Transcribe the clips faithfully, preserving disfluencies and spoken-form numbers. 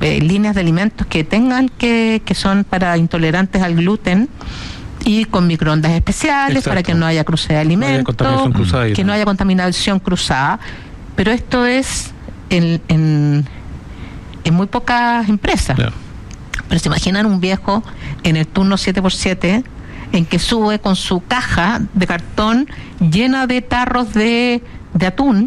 eh, líneas de alimentos que tengan que, que son para intolerantes al gluten, y con microondas especiales. Exacto. Para que no haya cruce de alimentos, no cruzada, que no haya contaminación cruzada. Pero esto es en, en, en muy pocas empresas. Yeah. Pero se imaginan un viejo en el turno siete por siete en que sube con su caja de cartón llena de tarros de, de atún,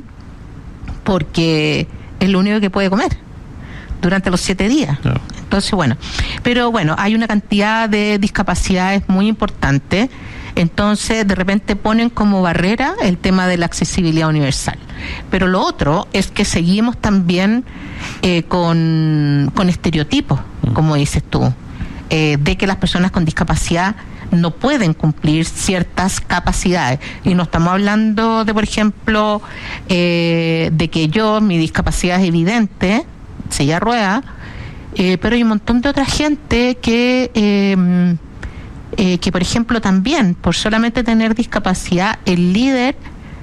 porque es lo único que puede comer durante los siete días. Yeah. Entonces, bueno, pero bueno, hay una cantidad de discapacidades muy importante. Entonces, de repente ponen como barrera el tema de la accesibilidad universal. Pero lo otro es que seguimos también eh, con, con estereotipos, como dices tú, eh, de que las personas con discapacidad no pueden cumplir ciertas capacidades. Y no estamos hablando de, por ejemplo, eh, de que yo, mi discapacidad es evidente, silla de ruedas, eh, pero hay un montón de otra gente que... Eh, Eh, que por ejemplo también por solamente tener discapacidad el líder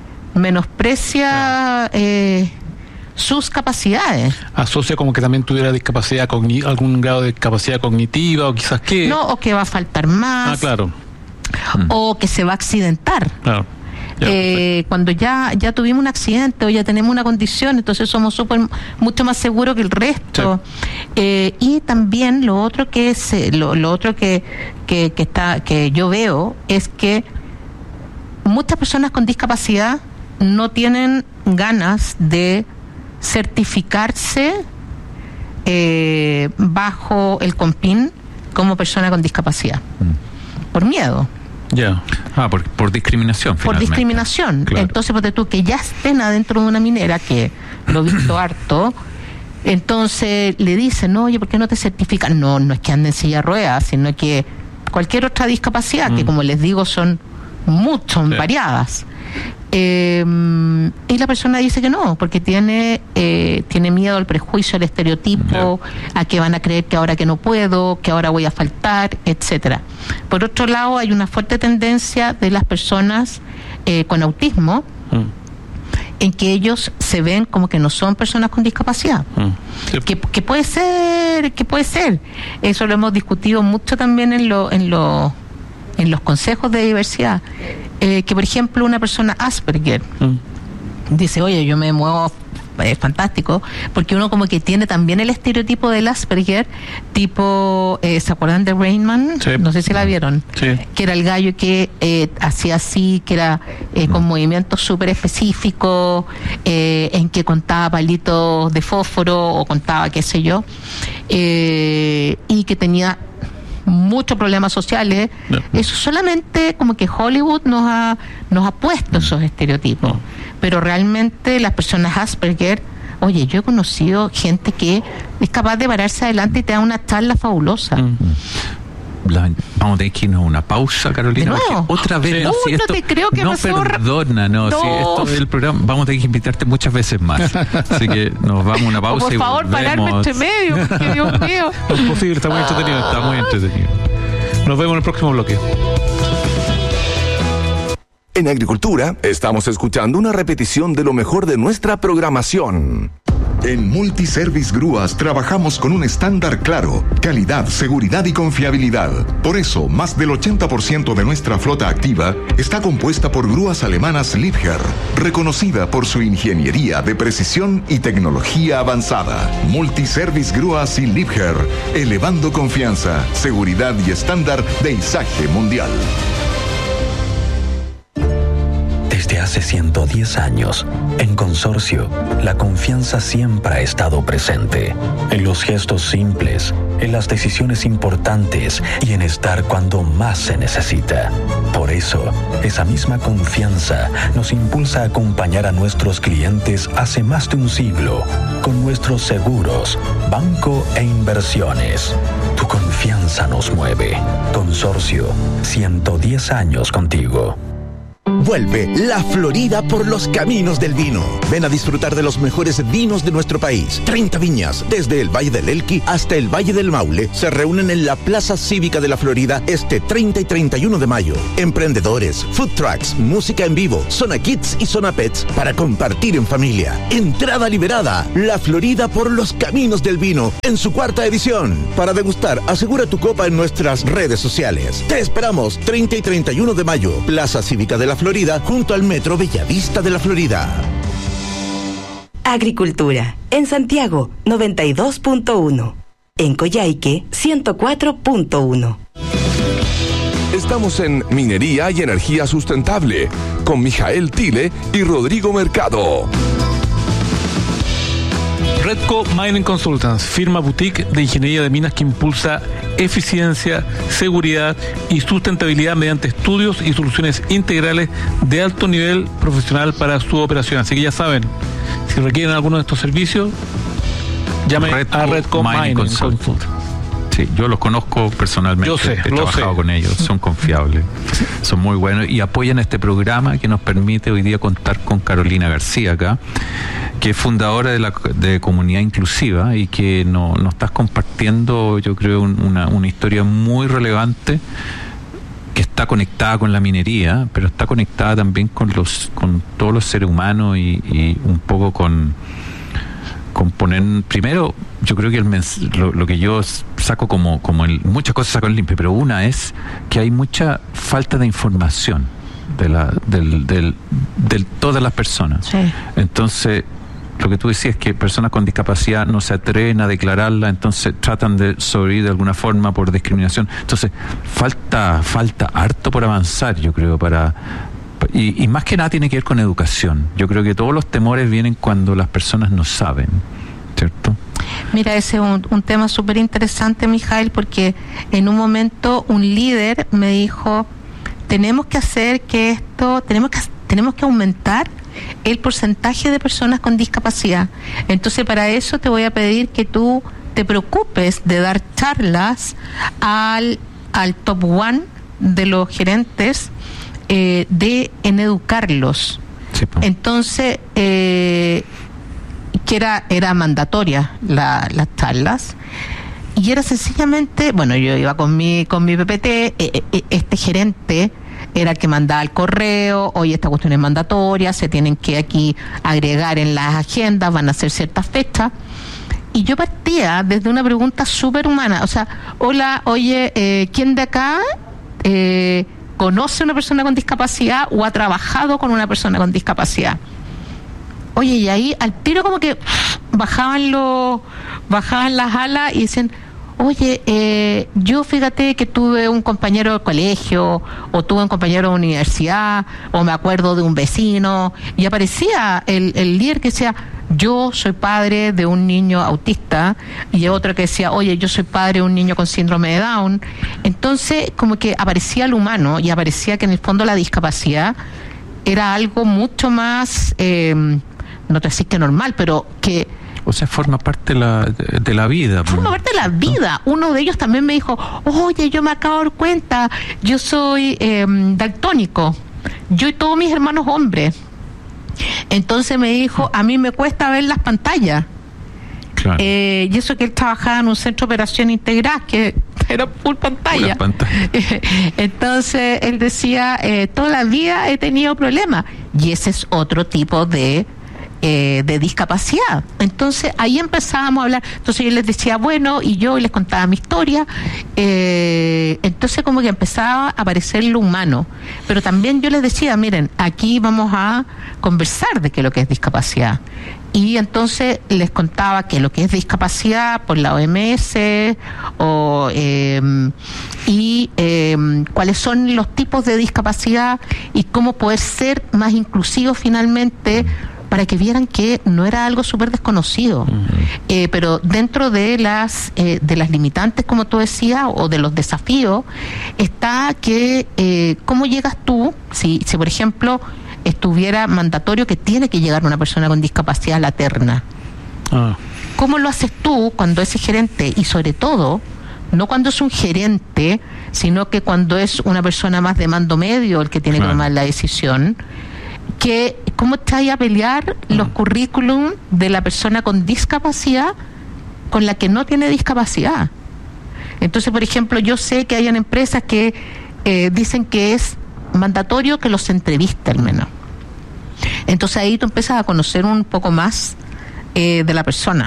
menosprecia eh, sus capacidades, asocia como que también tuviera discapacidad cogni- algún grado de discapacidad cognitiva o quizás que no, o que va a faltar más, ah claro o que se va a accidentar. Claro. Ya, eh, cuando ya ya tuvimos un accidente o ya tenemos una condición, entonces somos super, mucho más seguros que el resto. Sí. Eh, y también lo otro que es lo, lo otro que, que que está que yo veo es que muchas personas con discapacidad no tienen ganas de certificarse eh, bajo el CONPIN como persona con discapacidad, mm. por miedo. Ya, yeah. ah, por, por discriminación. Por finalmente. discriminación. Claro. Entonces, porque tú que ya estén adentro de una minera, que lo he visto harto, entonces le dicen, no, oye, ¿por qué no te certifican? No, no es que anden en silla de ruedas, sino que cualquier otra discapacidad, mm. que como les digo, son mucho, sí. variadas. Eh, y la persona dice que no, porque tiene eh, tiene miedo al prejuicio, al estereotipo, yeah. a que van a creer que ahora que no puedo, que ahora voy a faltar, etcétera. Por otro lado, hay una fuerte tendencia de las personas eh, con autismo mm. en que ellos se ven como que no son personas con discapacidad. Mm. Sí. Que, que puede ser, que puede ser. Eso lo hemos discutido mucho también en lo, en lo, en los consejos de diversidad. Eh, que por ejemplo una persona Asperger mm. dice, oye, yo me muevo eh, fantástico, porque uno como que tiene también el estereotipo del Asperger, tipo, eh, ¿se acuerdan de Rain Man? Sí. No sé si la vieron. Sí. Que era el gallo que eh, hacía así, que era eh, con movimientos súper específicos, eh, en que contaba palitos de fósforo o contaba qué sé yo, eh, y que tenía muchos problemas sociales. No. Eso solamente como que Hollywood nos ha nos ha puesto esos estereotipos, no. pero realmente las personas Asperger, oye, yo he conocido gente que es capaz de pararse adelante y te da una charla fabulosa. Mm. La, vamos a tener que irnos a una pausa, Carolina. Otra vez, sí. no, Uy, si esto, no te creo que no pasó. perdona, no, no. Si esto del programa, vamos a tener que invitarte muchas veces más. Así que nos vamos a una pausa. O por y favor, pararme entre medio, porque Dios mío. No es posible, está muy entretenido, está muy entretenido. Nos vemos en el próximo bloque. En Agricultura, estamos escuchando una repetición de lo mejor de nuestra programación. En Multiservice Grúas trabajamos con un estándar claro, calidad, seguridad y confiabilidad. Por eso, más del ochenta por ciento de nuestra flota activa está compuesta por grúas alemanas Liebherr, reconocida por su ingeniería de precisión y tecnología avanzada. Multiservice Grúas y Liebherr, elevando confianza, seguridad y estándar de izaje mundial. Desde hace ciento diez años, en Consorcio, la confianza siempre ha estado presente. En los gestos simples, en las decisiones importantes y en estar cuando más se necesita. Por eso, esa misma confianza nos impulsa a acompañar a nuestros clientes hace más de un siglo, con nuestros seguros, banco e inversiones. Tu confianza nos mueve. Consorcio, ciento diez años contigo. Vuelve La Florida por los caminos del vino. Ven a disfrutar de los mejores vinos de nuestro país. treinta viñas, desde el Valle del Elqui hasta el Valle del Maule, se reúnen en la Plaza Cívica de La Florida este treinta y treinta y uno de mayo. Emprendedores, food trucks, música en vivo, zona kids y zona pets para compartir en familia. Entrada liberada. La Florida por los caminos del vino en su cuarta edición. Para degustar, asegura tu copa en nuestras redes sociales. Te esperamos treinta y treinta y uno de mayo, Plaza Cívica de La Florida, junto al Metro Bellavista de La Florida. Agricultura. En Santiago, noventa y dos punto uno. En Coyhaique, ciento cuatro punto uno. Estamos en Minería y Energía Sustentable con Mijael Tile y Rodrigo Mercado. Redco Mining Consultants, firma boutique de ingeniería de minas que impulsa eficiencia, seguridad y sustentabilidad mediante estudios y soluciones integrales de alto nivel profesional para su operación. Así que ya saben, si requieren alguno de estos servicios, llamen Redco a Redco Mining, Mining Consultants. Consult. Sí, yo los conozco personalmente. Yo sé, he lo trabajado sé. con ellos, son confiables, son muy buenos y apoyan este programa que nos permite hoy día contar con Carolina García acá, que es fundadora de la de Comunidad Inclusiva y que no, nos estás compartiendo, yo creo, un, una, una historia muy relevante que está conectada con la minería, pero está conectada también con los con todos los seres humanos y, y un poco con con poner primero, yo creo que el mens, lo, lo que yo saco como como el, muchas cosas saco en limpio, pero una es que hay mucha falta de información de la del del de todas las personas. Sí. Entonces lo que tú decías es que personas con discapacidad no se atreven a declararla, entonces tratan de sobrevivir de alguna forma por discriminación. Entonces falta falta harto por avanzar, yo creo, para y, y más que nada tiene que ver con educación. Yo creo que todos los temores vienen cuando las personas no saben, ¿cierto? Mira, ese es un, un tema súper interesante, Mijael, porque en un momento un líder me dijo, tenemos que hacer que esto, tenemos que tenemos que aumentar el porcentaje de personas con discapacidad. Entonces, para eso te voy a pedir que tú te preocupes de dar charlas al, al top one de los gerentes eh, de en educarlos. Sí, pues. Entonces, eh, que era, era mandatoria la, las charlas. Y era sencillamente, bueno, yo iba con mi, con mi P P T, eh, eh, este gerente era el que mandaba el correo, oye, esta cuestión es mandatoria, se tienen que aquí agregar en las agendas, van a ser ciertas fechas. Y yo partía desde una pregunta súper humana, o sea, hola, oye, eh, ¿quién de acá eh, conoce a una persona con discapacidad o ha trabajado con una persona con discapacidad? Oye, y ahí al tiro como que bajaban los, bajaban las alas y dicen, oye, eh, yo fíjate que tuve un compañero de colegio, o tuve un compañero de universidad, o me acuerdo de un vecino, y aparecía el, el líder que decía, yo soy padre de un niño autista, y otro que decía, oye, yo soy padre de un niño con síndrome de Down. Entonces, como que aparecía el humano, y aparecía que en el fondo la discapacidad era algo mucho más, eh, no te decir que normal, pero que... O sea, forma parte de la, de la vida. Forma parte de la vida. Uno de ellos también me dijo, oye, yo me acabo de dar cuenta, yo soy eh, daltónico, yo y todos mis hermanos hombres. Entonces me dijo, a mí me cuesta ver las pantallas. Claro. Eh, y eso que él trabajaba en un centro de operación integral, que era full pantalla. pantalla. Entonces él decía, eh, toda la vida he tenido problemas. Y ese es otro tipo de... Eh, de discapacidad. Entonces ahí empezábamos a hablar, entonces yo les decía bueno, y yo les contaba mi historia, eh, entonces como que empezaba a aparecer lo humano, pero también yo les decía, miren, aquí vamos a conversar de qué es lo que es discapacidad, y entonces les contaba qué es lo que es discapacidad por la O M S, o eh, y eh, cuáles son los tipos de discapacidad y cómo poder ser más inclusivos finalmente, para que vieran que no era algo súper desconocido, uh-huh. eh, pero dentro de las eh, de las limitantes, como tú decías, o de los desafíos, está que eh, cómo llegas tú, si, si por ejemplo estuviera mandatorio que tiene que llegar una persona con discapacidad a la terna, uh. ¿cómo lo haces tú cuando ese gerente, y sobre todo no cuando es un gerente, sino que cuando es una persona más de mando medio el que tiene claro. que tomar la decisión, que cómo está ahí a pelear mm. los currículum de la persona con discapacidad con la que no tiene discapacidad. Entonces, por ejemplo, yo sé que hay empresas que eh, dicen que es mandatorio que los entreviste al menos. Entonces ahí tú empiezas a conocer un poco más eh, de la persona.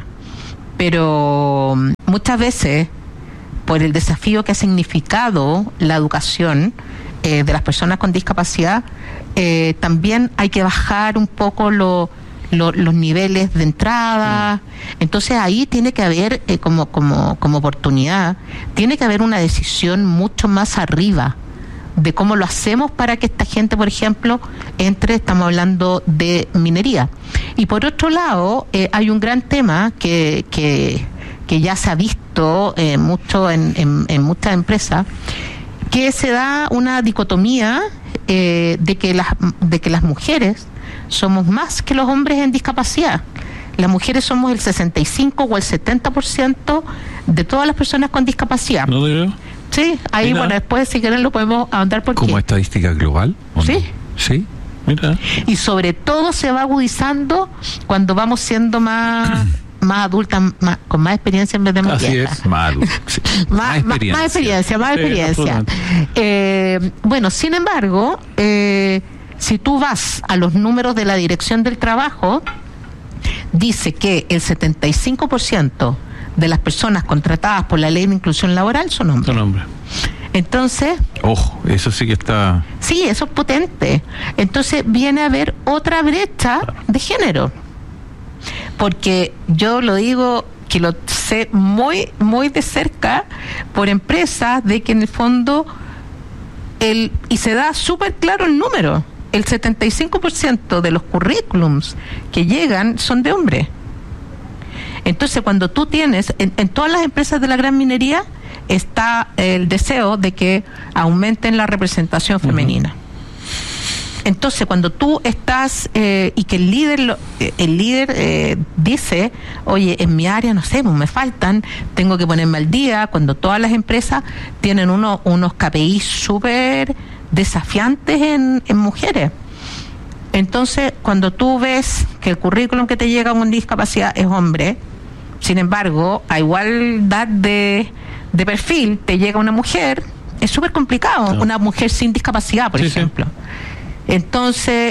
Pero muchas veces, por el desafío que ha significado la educación eh, de las personas con discapacidad, eh, también hay que bajar un poco lo, lo, los niveles de entrada. Entonces ahí tiene que haber, eh, como, como, como oportunidad, tiene que haber una decisión mucho más arriba de cómo lo hacemos para que esta gente, por ejemplo, entre, estamos hablando de minería. Y por otro lado, eh, hay un gran tema que, que, que ya se ha visto eh, mucho en, en, en muchas empresas, que se da una dicotomía eh, de que las de que las mujeres somos más que los hombres en discapacidad. Las mujeres somos el sesenta y cinco o el setenta por ciento de todas las personas con discapacidad. ¿No digo? Sí, ahí, mira. Bueno, después si quieren lo podemos ahondar por ¿Como qué. estadística global? Sí. No? Sí. Mira. Y sobre todo se va agudizando cuando vamos siendo más más adultas, más, con más experiencia en vez de más Así viejas. es, más adultas. Sí. Más, más experiencia. Más experiencia, más sí, experiencia. Eh, bueno, sin embargo, eh, si tú vas a los números de la Dirección del Trabajo, dice que el setenta y cinco por ciento de las personas contratadas por la Ley de Inclusión Laboral son hombres. Son hombres. Entonces... Ojo, eso sí que está... Sí, eso es potente. Entonces viene a haber otra brecha de género. Porque yo lo digo, que lo sé muy, muy de cerca por empresas, de que en el fondo, el y se da súper claro el número, el setenta y cinco por ciento de los currículums que llegan son de hombres. Entonces, cuando tú tienes, en, en todas las empresas de la gran minería, está el deseo de que aumenten la representación femenina. Uh-huh. Entonces, cuando tú estás, eh, y que el líder el líder eh, dice, oye, en mi área, no sé, pues me faltan, tengo que ponerme al día, cuando todas las empresas tienen uno, unos K P I súper desafiantes en, en mujeres. Entonces, cuando tú ves que el currículum que te llega con discapacidad es hombre, sin embargo, a igualdad de, de perfil te llega una mujer, es súper complicado, no. Una mujer sin discapacidad, por sí, ejemplo. Sí. Entonces,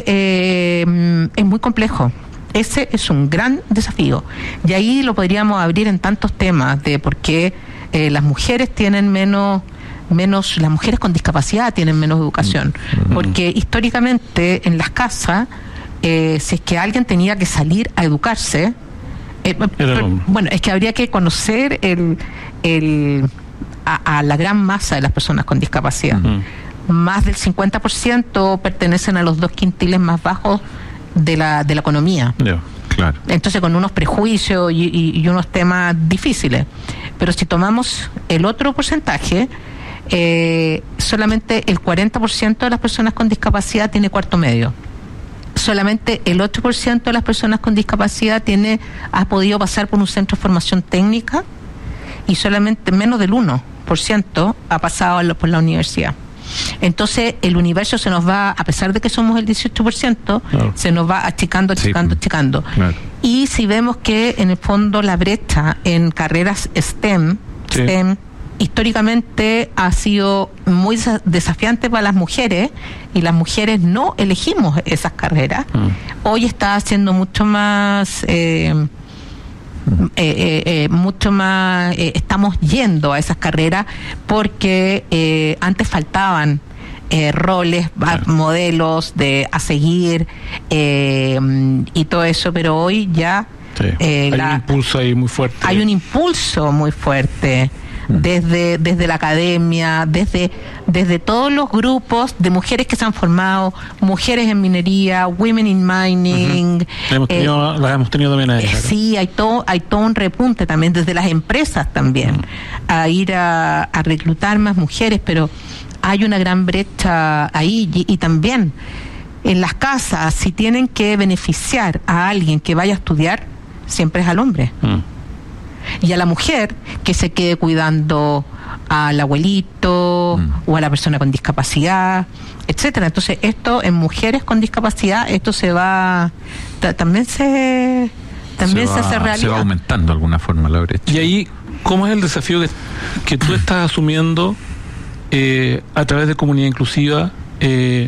eh, es muy complejo. Ese es un gran desafío. Y ahí lo podríamos abrir en tantos temas de por qué eh, las mujeres tienen menos... menos las mujeres con discapacidad tienen menos educación, porque históricamente en las casas, eh, si es que alguien tenía que salir a educarse, eh, pero, bueno, es que habría que conocer el, el a, a la gran masa de las personas con discapacidad. Uh-huh. Más del cincuenta por ciento pertenecen a los dos quintiles más bajos de la de la economía. Yeah, claro. Entonces, con unos prejuicios y, y, y unos temas difíciles. Pero si tomamos el otro porcentaje, Eh, solamente el cuarenta por ciento de las personas con discapacidad tiene cuarto medio. Solamente el ocho por ciento de las personas con discapacidad tiene ha podido pasar por un centro de formación técnica, y solamente menos del uno por ciento ha pasado por la universidad. Entonces el universo se nos va, a pesar de que somos el dieciocho por ciento, claro, se nos va achicando, achicando, sí, achicando. Claro. Y si vemos que en el fondo la brecha en carreras STEM, sí, STEM históricamente ha sido muy desafiante para las mujeres, y las mujeres no elegimos esas carreras. Mm. Hoy está siendo mucho más eh, mm. eh, eh, eh, mucho más eh, estamos yendo a esas carreras porque eh, antes faltaban eh, roles, claro, modelos de a seguir eh, y todo eso, pero hoy ya sí, eh, hay la, un impulso ahí muy fuerte. Hay un impulso muy fuerte desde desde la academia, desde desde todos los grupos de mujeres que se han formado, mujeres en minería, women in mining. Uh-huh. Hemos tenido, eh, las hemos tenido también ahí. Eh, sí, hay todo hay todo un repunte también desde las empresas también, uh-huh, a ir a, a reclutar más mujeres, pero hay una gran brecha ahí, y, y también en las casas, si tienen que beneficiar a alguien que vaya a estudiar, siempre es al hombre. Uh-huh. Y a la mujer que se quede cuidando al abuelito mm. o a la persona con discapacidad, etcétera. Entonces esto en mujeres con discapacidad, esto se va, t- también se también se, va, se hace realidad. Se va aumentando de alguna forma la brecha. Y ahí, ¿cómo es el desafío que, que tú estás asumiendo eh, a través de Comunidad Inclusiva, eh,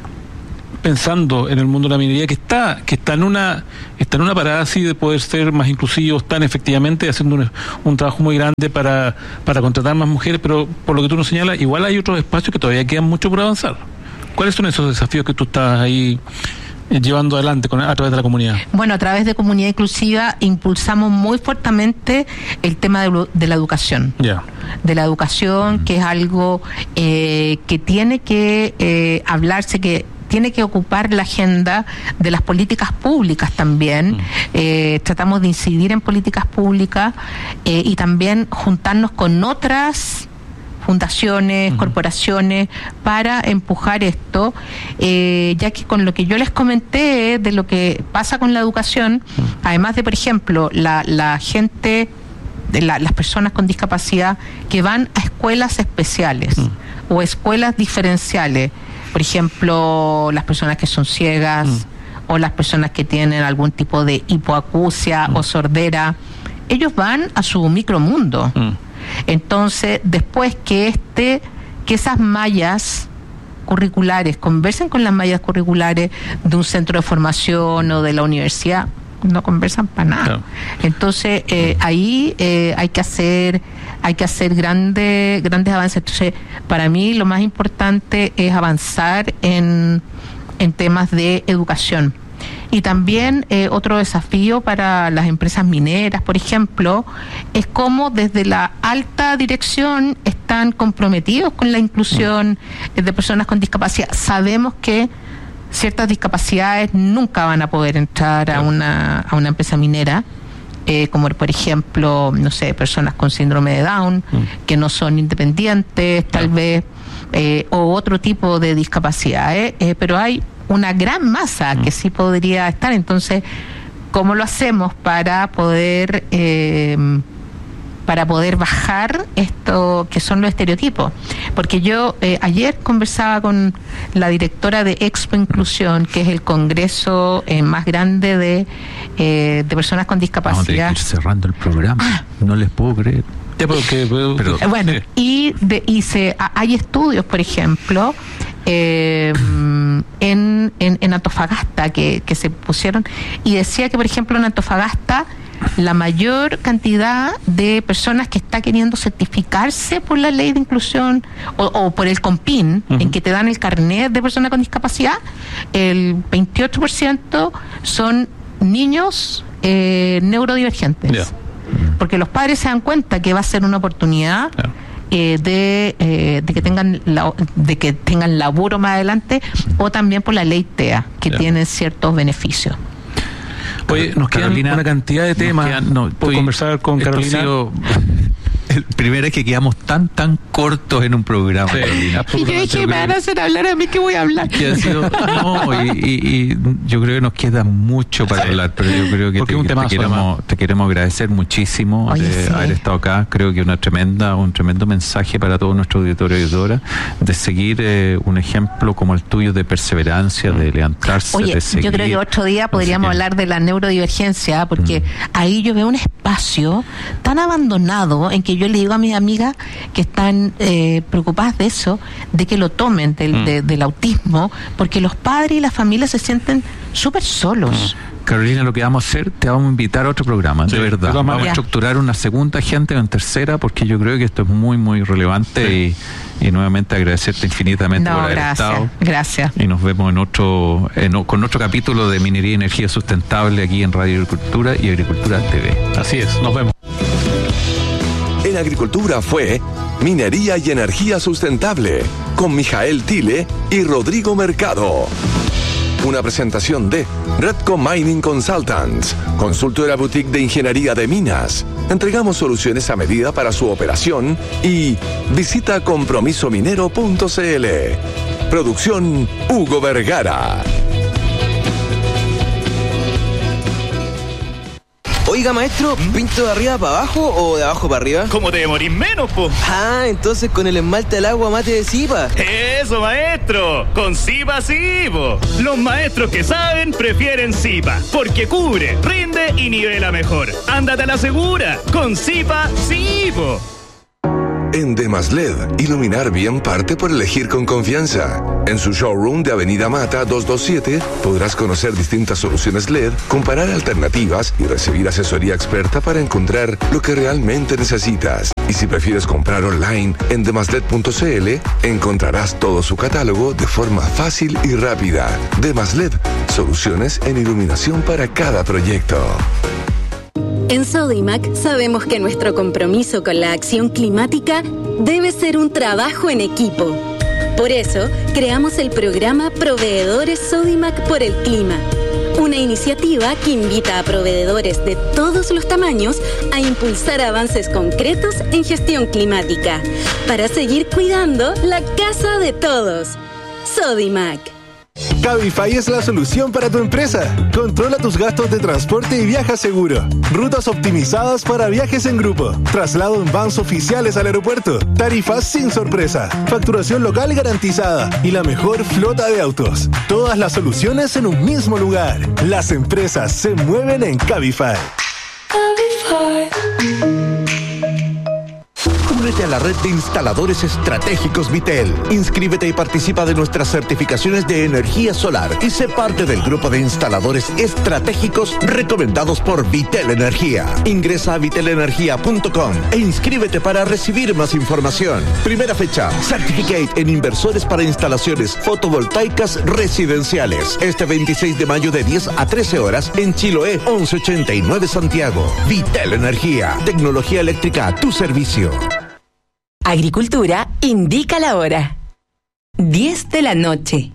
pensando en el mundo de la minería, que está que está en una está en una parada así de poder ser más inclusivos, están efectivamente haciendo un, un trabajo muy grande para para contratar más mujeres, pero por lo que tú nos señalas, igual hay otros espacios que todavía quedan mucho por avanzar? ¿Cuáles son esos desafíos que tú estás ahí llevando adelante con, a través de la comunidad? Bueno, a través de Comunidad Inclusiva impulsamos muy fuertemente el tema de, de la educación. Yeah. De la educación, mm. que es algo eh, que tiene que eh, hablarse, que tiene que ocupar la agenda de las políticas públicas también. Mm. Eh, tratamos de incidir en políticas públicas eh, y también juntarnos con otras fundaciones, uh-huh. corporaciones, para empujar esto, eh, ya que con lo que yo les comenté de lo que pasa con la educación, uh-huh. además de, por ejemplo, la, la gente, de la, las personas con discapacidad que van a escuelas especiales uh-huh. o escuelas diferenciales, por ejemplo, las personas que son ciegas uh-huh. o las personas que tienen algún tipo de hipoacusia uh-huh. o sordera, ellos van a su micromundo. Uh-huh. Entonces, después que este, que esas mallas curriculares conversen con las mallas curriculares de un centro de formación o de la universidad, no conversan para nada. Claro. Entonces, eh, ahí eh, hay que hacer, hay que hacer grandes, grandes avances. Entonces, para mí lo más importante es avanzar en, en temas de educación. Y también eh, otro desafío para las empresas mineras, por ejemplo, es cómo desde la alta dirección están comprometidos con la inclusión eh, de personas con discapacidad. Sabemos que ciertas discapacidades nunca van a poder entrar a una, a una empresa minera, eh, como por ejemplo, no sé, personas con síndrome de Down, mm. que no son independientes, tal no. vez, eh, o otro tipo de discapacidades, eh, pero hay una gran masa que sí podría estar. Entonces, ¿cómo lo hacemos para poder eh, para poder bajar esto que son los estereotipos? Porque yo eh, ayer conversaba con la directora de Expo Inclusión, que es el congreso eh, más grande de, eh, de personas con discapacidad. Vamos a ir cerrando el programa. Ah. No les puedo creer. Ya, pero que, pero, pero, bueno, sí. y, de, y se, hay estudios, por ejemplo, eh, en, en, en Antofagasta que, que se pusieron, y decía que, por ejemplo, en Antofagasta la mayor cantidad de personas que está queriendo certificarse por la ley de inclusión o, o por el COMPIN, uh-huh. en que te dan el carnet de persona con discapacidad, el veintiocho por ciento son niños eh, neurodivergentes. Yeah. Porque los padres se dan cuenta que va a ser una oportunidad claro. eh, de, eh, de que tengan la, de que tengan laburo más adelante, o también por la ley T E A, que claro. tienen ciertos beneficios. Oye, nos quedan Carolina, una cantidad de temas quedan, no, por conversar con Carolina. Sido, el primero es que quedamos tan, tan cortos en un programa. Sí, Carolina. Y yo dije, me van a hacer hablar a mí, ¿qué voy a hablar? Ha sido, no, y, y, y yo creo que nos queda mucho para sí. hablar, pero yo creo que, te, un te, queremos, te queremos agradecer muchísimo Oye, de sí. haber estado acá. Creo que una tremenda, un tremendo mensaje para todo nuestro auditorio y auditoras, de seguir eh, un ejemplo como el tuyo de perseverancia, de levantarse, Oye, de seguir. Yo creo que otro día podríamos hablar de la neurodivergencia, porque mm. ahí yo veo un espacio tan abandonado en que yo le digo a mis amigas que están eh, preocupadas de eso, de que lo tomen del, mm. de, del autismo, porque los padres y las familias se sienten súper solos. Mm. Carolina, lo que vamos a hacer, te vamos a invitar a otro programa, sí, de verdad. De vamos a estructurar una segunda gente o en tercera, porque yo creo que esto es muy, muy relevante sí. y, y nuevamente agradecerte infinitamente no, por haber gracias, estado. Gracias. Y nos vemos en otro, en, con otro capítulo de Minería y Energía Sustentable aquí en Radio Agricultura y Agricultura T V. Así es, nos vemos. En Agricultura fue Minería y Energía Sustentable con Mijael Tile y Rodrigo Mercado. Una presentación de Redco Mining Consultants, consultora boutique de ingeniería de minas. Entregamos soluciones a medida para su operación y visita compromiso minero punto c l. Producción Hugo Vergara. Oiga, maestro, ¿pinto de arriba para abajo o de abajo para arriba? ¿Cómo te demorís menos, po? Ah, entonces con el esmalte al agua mate de Zipa. ¡Eso, maestro! ¡Con Zipa sí, po! Los maestros que saben prefieren Zipa, porque cubre, rinde y nivela mejor. ¡Ándate a la segura! ¡Con Zipa sí, po! En Demaslet, iluminar bien parte por elegir con confianza. En su showroom de Avenida Mata doscientos veintisiete podrás conocer distintas soluciones L E D, comparar alternativas y recibir asesoría experta para encontrar lo que realmente necesitas. Y si prefieres comprar online en demaslet punto c l, encontrarás todo su catálogo de forma fácil y rápida. Demaslet, soluciones en iluminación para cada proyecto. En Sodimac sabemos que nuestro compromiso con la acción climática debe ser un trabajo en equipo. Por eso, creamos el programa Proveedores Sodimac por el Clima, una iniciativa que invita a proveedores de todos los tamaños a impulsar avances concretos en gestión climática, para seguir cuidando la casa de todos. Sodimac. Cabify es la solución para tu empresa. Controla tus gastos de transporte y viaja seguro. Rutas optimizadas para viajes en grupo. Traslado en vans oficiales al aeropuerto. Tarifas sin sorpresa. Facturación local garantizada. Y la mejor flota de autos. Todas las soluciones en un mismo lugar. Las empresas se mueven en Cabify. Cabify. Únete a la red de instaladores estratégicos Vitel. Inscríbete y participa de nuestras certificaciones de energía solar y sé parte del grupo de instaladores estratégicos recomendados por Vitel Energía. Ingresa a vitel energía punto com e inscríbete para recibir más información. Primera fecha, Certificate en inversores para instalaciones fotovoltaicas residenciales. Este veintiséis de mayo de diez a trece horas en Chiloé once ochenta y nueve Santiago. Vitel Energía. Tecnología eléctrica a tu servicio. Agricultura indica la hora. diez de la noche.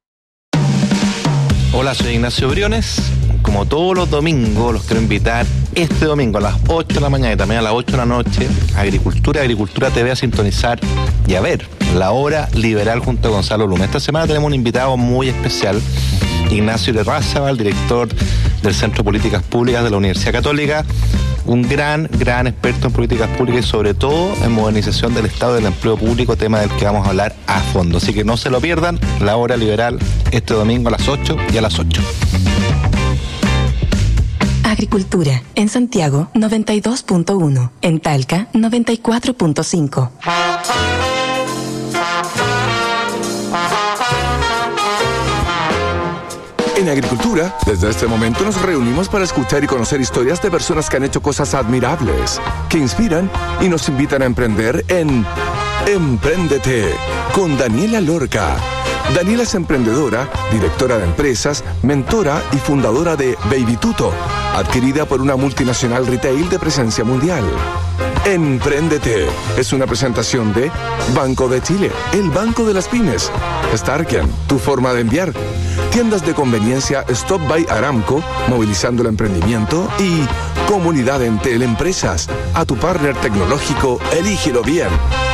Hola, soy Ignacio Briones. Como todos los domingos, los quiero invitar este domingo a las ocho de la mañana y también a las ocho de la noche, Agricultura, Agricultura T V a sintonizar y a ver La Hora Liberal junto a Gonzalo Luna. Esta semana tenemos un invitado muy especial, Ignacio Lerrázaval, director del Centro de Políticas Públicas de la Universidad Católica, un gran, gran experto en políticas públicas y sobre todo en modernización del Estado del empleo público, tema del que vamos a hablar a fondo. Así que no se lo pierdan, La Hora Liberal este domingo a las ocho y a las ocho. Agricultura, en Santiago noventa y dos punto uno, en Talca noventa y cuatro punto cinco. En Agricultura, desde este momento nos reunimos para escuchar y conocer historias de personas que han hecho cosas admirables, que inspiran y nos invitan a emprender en Empréndete, con Daniela Lorca. Daniela es emprendedora, directora de empresas, mentora y fundadora de Baby Tuto, adquirida por una multinacional retail de presencia mundial. Empréndete es una presentación de Banco de Chile, el banco de las pymes. Starken, tu forma de enviar. Tiendas de conveniencia Stop by Aramco, movilizando el emprendimiento. Y Comunidad Entel Empresas. A tu partner tecnológico, elígelo bien.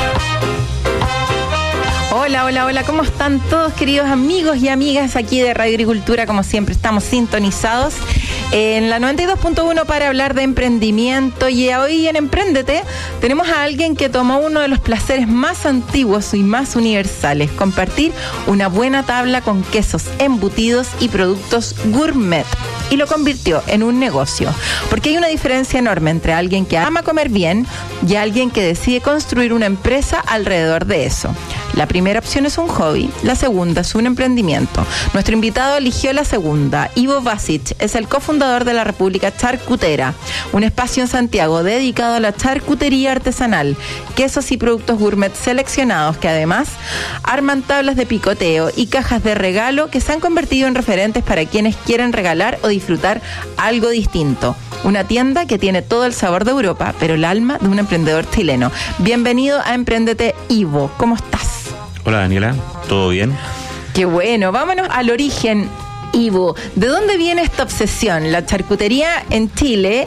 Hola, hola, hola, ¿cómo están todos, queridos amigos y amigas aquí de Radio Agricultura? Como siempre, estamos sintonizados en la noventa y dos punto uno para hablar de emprendimiento. Y hoy en Empréndete tenemos a alguien que tomó uno de los placeres más antiguos y más universales: compartir una buena tabla con quesos, embutidos y productos gourmet, y lo convirtió en un negocio. Porque hay una diferencia enorme entre alguien que ama comer bien y alguien que decide construir una empresa alrededor de eso. La primera opción es un hobby, la segunda es un emprendimiento. Nuestro invitado eligió la segunda. Ivo Vasic es el cofundador de la República Charcutera, un espacio en Santiago dedicado a la charcutería artesanal, quesos y productos gourmet seleccionados que además arman tablas de picoteo y cajas de regalo que se han convertido en referentes para quienes quieren regalar o disfrutar algo distinto. Una tienda que tiene todo el sabor de Europa, pero el alma de un emprendedor chileno. Bienvenido a Empréndete, Ivo. ¿Cómo estás? Hola, Daniela. ¿Todo bien? Qué bueno. Vámonos al origen, Ivo. ¿De dónde viene esta obsesión? La charcutería en Chile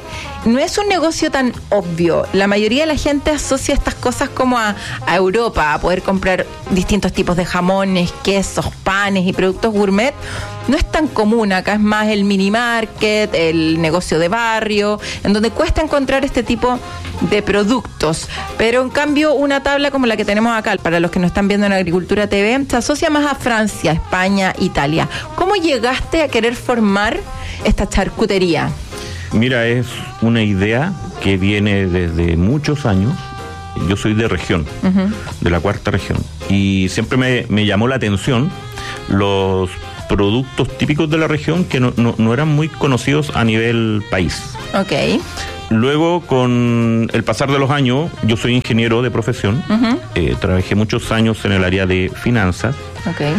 no es un negocio tan obvio. La mayoría de la gente asocia estas cosas como a, a Europa, a poder comprar distintos tipos de jamones, quesos, panes y productos gourmet. No es tan común. Acá es más el mini market, el negocio de barrio, en donde cuesta encontrar este tipo de productos. Pero en cambio, una tabla como la que tenemos acá, para los que nos están viendo en Agricultura T V, se asocia más a Francia, España, Italia. ¿Cómo llegaste a querer formar esta charcutería? Mira, es una idea que viene desde muchos años. Yo soy de región, uh-huh. de la cuarta región, y siempre me, me llamó la atención los productos típicos de la región que no, no, no eran muy conocidos a nivel país. Ok. Luego, con el pasar de los años, yo soy ingeniero de profesión, uh-huh. eh, trabajé muchos años en el área de finanzas. Ok.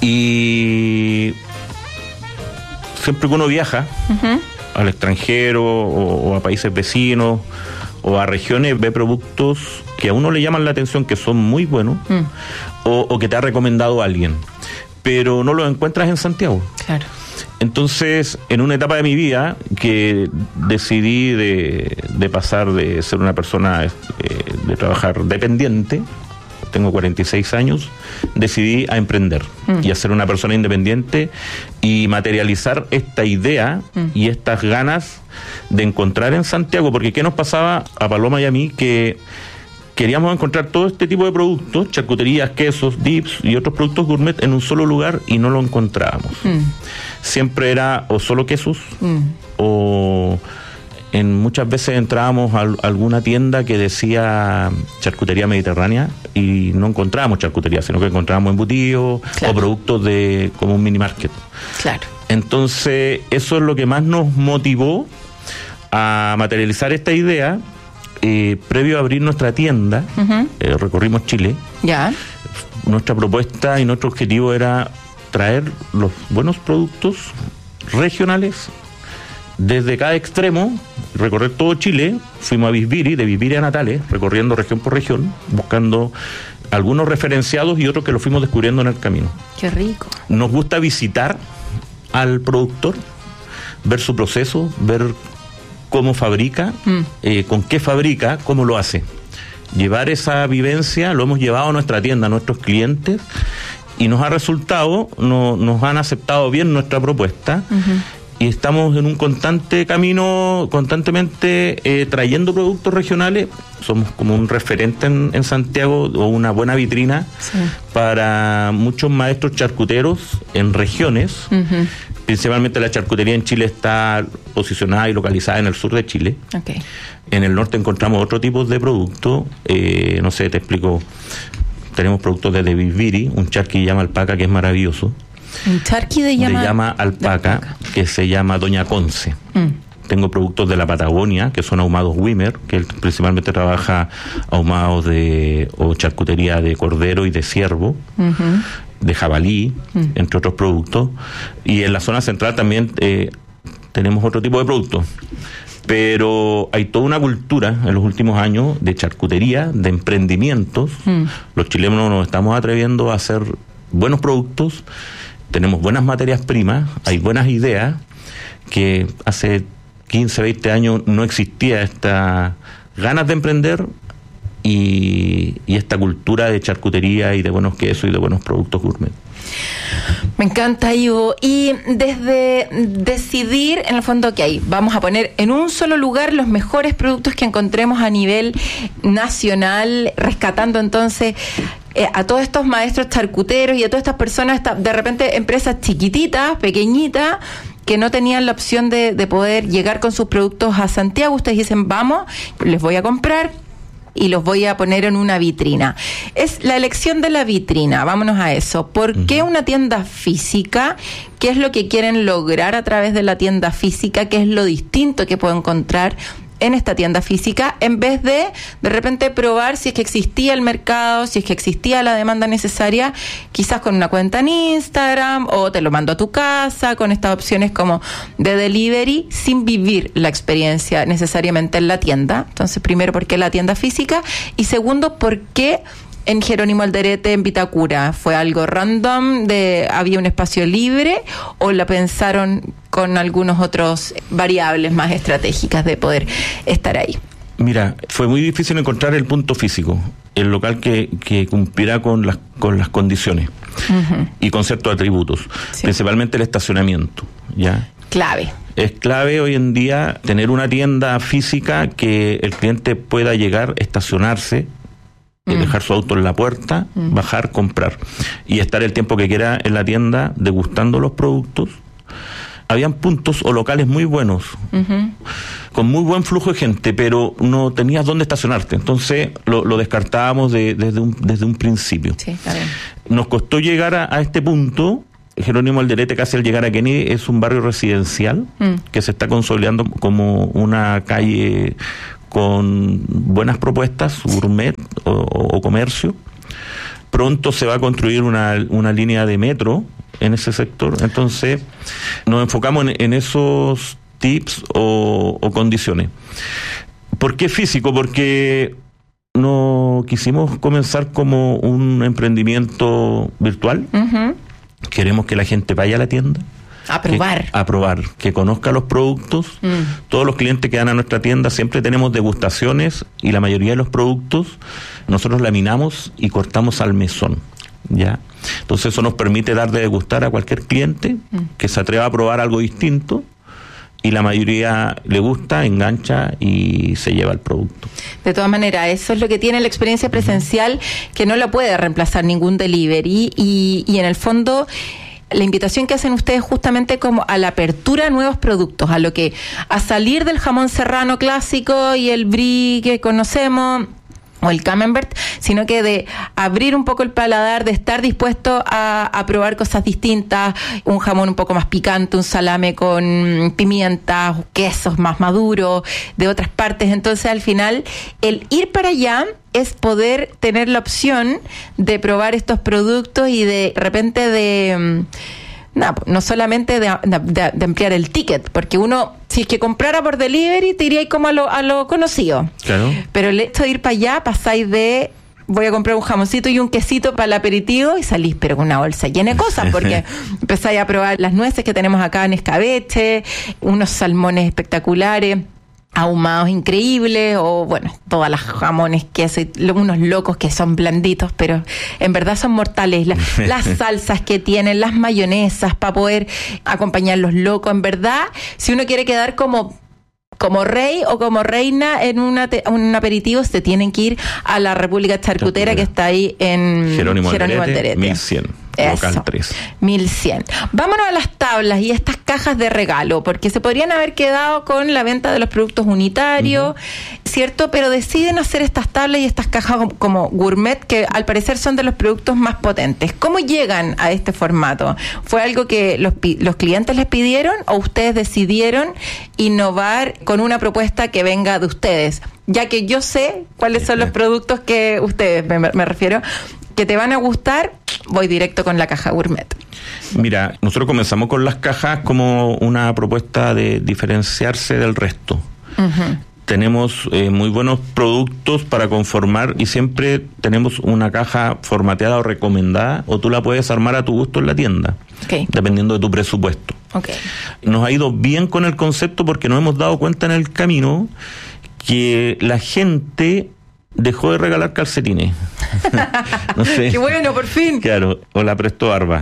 Y siempre que uno viaja, uh-huh. al extranjero o, o a países vecinos o a regiones, ve productos que a uno le llaman la atención, que son muy buenos, mm. o, o que te ha recomendado alguien, pero no los encuentras en Santiago. Claro. Entonces, en una etapa de mi vida que decidí de, de pasar de ser una persona eh, de trabajar dependiente, tengo cuarenta y seis años, decidí a emprender mm. y a ser una persona independiente y materializar esta idea mm. y estas ganas de encontrar en Santiago, porque ¿qué nos pasaba a Paloma y a mí? Que queríamos encontrar todo este tipo de productos, charcuterías, quesos, dips y otros productos gourmet en un solo lugar y no lo encontrábamos. Mm. Siempre era o solo quesos mm. o... En muchas veces entrábamos a alguna tienda que decía charcutería mediterránea y no encontrábamos charcutería, sino que encontrábamos embutidos, claro. o productos de como un mini market. Claro. Entonces, eso es lo que más nos motivó a materializar esta idea. Eh, previo a abrir nuestra tienda, uh-huh. eh, recorrimos Chile. Ya. Nuestra propuesta y nuestro objetivo era traer los buenos productos regionales desde cada extremo, recorrer todo Chile. Fuimos a Bisbiri, de Bisbiri a Natales, recorriendo región por región, buscando algunos referenciados y otros que los fuimos descubriendo en el camino. Qué rico. Nos gusta visitar al productor, ver su proceso, ver cómo fabrica, mm. eh, con qué fabrica, cómo lo hace. Llevar esa vivencia, lo hemos llevado a nuestra tienda, a nuestros clientes, y nos ha resultado, no, nos han aceptado bien nuestra propuesta. Uh-huh. Y estamos en un constante camino, constantemente eh, trayendo productos regionales. Somos como un referente en, en Santiago, o una buena vitrina, sí. para muchos maestros charcuteros en regiones. Uh-huh. Principalmente la charcutería en Chile está posicionada y localizada en el sur de Chile. Okay. En el norte encontramos otro tipo de productos. Eh, no sé, te explico. Tenemos productos desde Bisbiri, un charqui llama alpaca, que es maravilloso. Un charqui de llama, de llama alpaca, alpaca, que se llama Doña Conce. Mm. Tengo productos de la Patagonia, que son ahumados Wimmer, que él principalmente trabaja ahumados de o charcutería de cordero y de ciervo, uh-huh. de jabalí, mm. entre otros productos. Y en la zona central también eh, tenemos otro tipo de productos. Pero hay toda una cultura en los últimos años de charcutería, de emprendimientos. Mm. Los chilenos nos estamos atreviendo a hacer buenos productos. Tenemos buenas materias primas, hay buenas ideas, que hace quince, veinte años no existía esta ganas de emprender y, y esta cultura de charcutería y de buenos quesos y de buenos productos gourmet. Me encanta, Ivo. Y desde decidir, en el fondo, que hay, vamos a poner en un solo lugar los mejores productos que encontremos a nivel nacional, rescatando entonces eh, a todos estos maestros charcuteros y a todas estas personas, de repente empresas chiquititas, pequeñitas, que no tenían la opción de, de poder llegar con sus productos a Santiago. Ustedes dicen, vamos, les voy a comprar y los voy a poner en una vitrina. Es la elección de la vitrina, vámonos a eso. ¿Por qué una tienda física? ¿Qué es lo que quieren lograr a través de la tienda física? ¿Qué es lo distinto que puedo encontrar en esta tienda física, en vez de de repente probar si es que existía el mercado, si es que existía la demanda necesaria, quizás con una cuenta en Instagram, o te lo mando a tu casa, con estas opciones como de delivery, sin vivir la experiencia necesariamente en la tienda? Entonces, primero, ¿por qué la tienda física? Y segundo, ¿por qué en Jerónimo Alderete, en Vitacura? ¿Fue algo random, de había un espacio libre, o la pensaron con algunos otros variables más estratégicas de poder estar ahí? Mira, fue muy difícil encontrar el punto físico, el local que, que cumplirá con las, con las condiciones uh-huh. y con ciertos atributos, sí. principalmente el estacionamiento, ¿ya? Clave. Es clave hoy en día tener una tienda física que el cliente pueda llegar, estacionarse, mm. dejar su auto en la puerta, mm. bajar, comprar y estar el tiempo que quiera en la tienda degustando los productos. Habían puntos o locales muy buenos, uh-huh. con muy buen flujo de gente, pero no tenías dónde estacionarte. Entonces lo, lo descartábamos de, desde, un, desde un principio. Sí, está bien. Nos costó llegar a, a este punto. Jerónimo Alderete, casi al llegar a Kennedy, es un barrio residencial mm. que se está consolidando como una calle con buenas propuestas, gourmet o, o comercio. Pronto se va a construir una, una línea de metro en ese sector, entonces nos enfocamos en, en esos tips o, o condiciones. ¿Por qué físico? Porque no quisimos comenzar como un emprendimiento virtual. Uh-huh. Queremos que la gente vaya a la tienda. A probar. Que, a probar, que conozca los productos. Mm. Todos los clientes que van a nuestra tienda siempre tenemos degustaciones y la mayoría de los productos nosotros laminamos y cortamos al mesón, ¿ya? Entonces eso nos permite dar de degustar a cualquier cliente mm. que se atreva a probar algo distinto y la mayoría le gusta, engancha y se lleva el producto. De todas maneras, eso es lo que tiene la experiencia presencial, uh-huh. que no la puede reemplazar ningún delivery y, y en el fondo la invitación que hacen ustedes justamente como a la apertura de nuevos productos, a lo que a salir del jamón serrano clásico y el brie que conocemos o el camembert, sino que de abrir un poco el paladar, de estar dispuesto a, a probar cosas distintas, un jamón un poco más picante, un salame con pimienta, quesos más maduros de otras partes. Entonces al final el ir para allá es poder tener la opción de probar estos productos y de repente de... No, no solamente de, de, de ampliar el ticket, porque uno, si es que comprara por delivery, te iría como a lo, a lo conocido. Claro. Pero el hecho de ir para allá, pasáis de voy a comprar un jamoncito y un quesito para el aperitivo y salís pero con una bolsa llena de cosas, porque empezáis a probar las nueces que tenemos acá en escabeche, unos salmones espectaculares, ahumados increíbles, o bueno, todas las jamones, queso, unos locos que son blanditos, pero en verdad son mortales. La, las salsas que tienen, las mayonesas para poder acompañar los locos. En verdad, si uno quiere quedar como como rey o como reina en una te, un aperitivo, se tienen que ir a la República Charcutera, que está ahí en Jerónimo, Jerónimo Alderete, Alderete. mil cien. Local tres. mil cien. Vámonos a las tablas y estas cajas de regalo, porque se podrían haber quedado con la venta de los productos unitarios, uh-huh. ¿cierto? Pero deciden hacer estas tablas y estas cajas como gourmet, que al parecer son de los productos más potentes. ¿Cómo llegan a este formato? ¿Fue algo que los, los clientes les pidieron o ustedes decidieron innovar con una propuesta que venga de ustedes? Ya que yo sé cuáles son los productos que ustedes, me, me refiero, que te van a gustar, voy directo con la caja gourmet. Mira, nosotros comenzamos con las cajas como una propuesta de diferenciarse del resto. Uh-huh. Tenemos eh, muy buenos productos para conformar y siempre tenemos una caja formateada o recomendada, o tú la puedes armar a tu gusto en la tienda, okay. dependiendo de tu presupuesto. Okay. Nos ha ido bien con el concepto porque nos hemos dado cuenta en el camino que la gente dejó de regalar calcetines. No sé. Qué bueno, por fin. Claro, o la prestó Barba.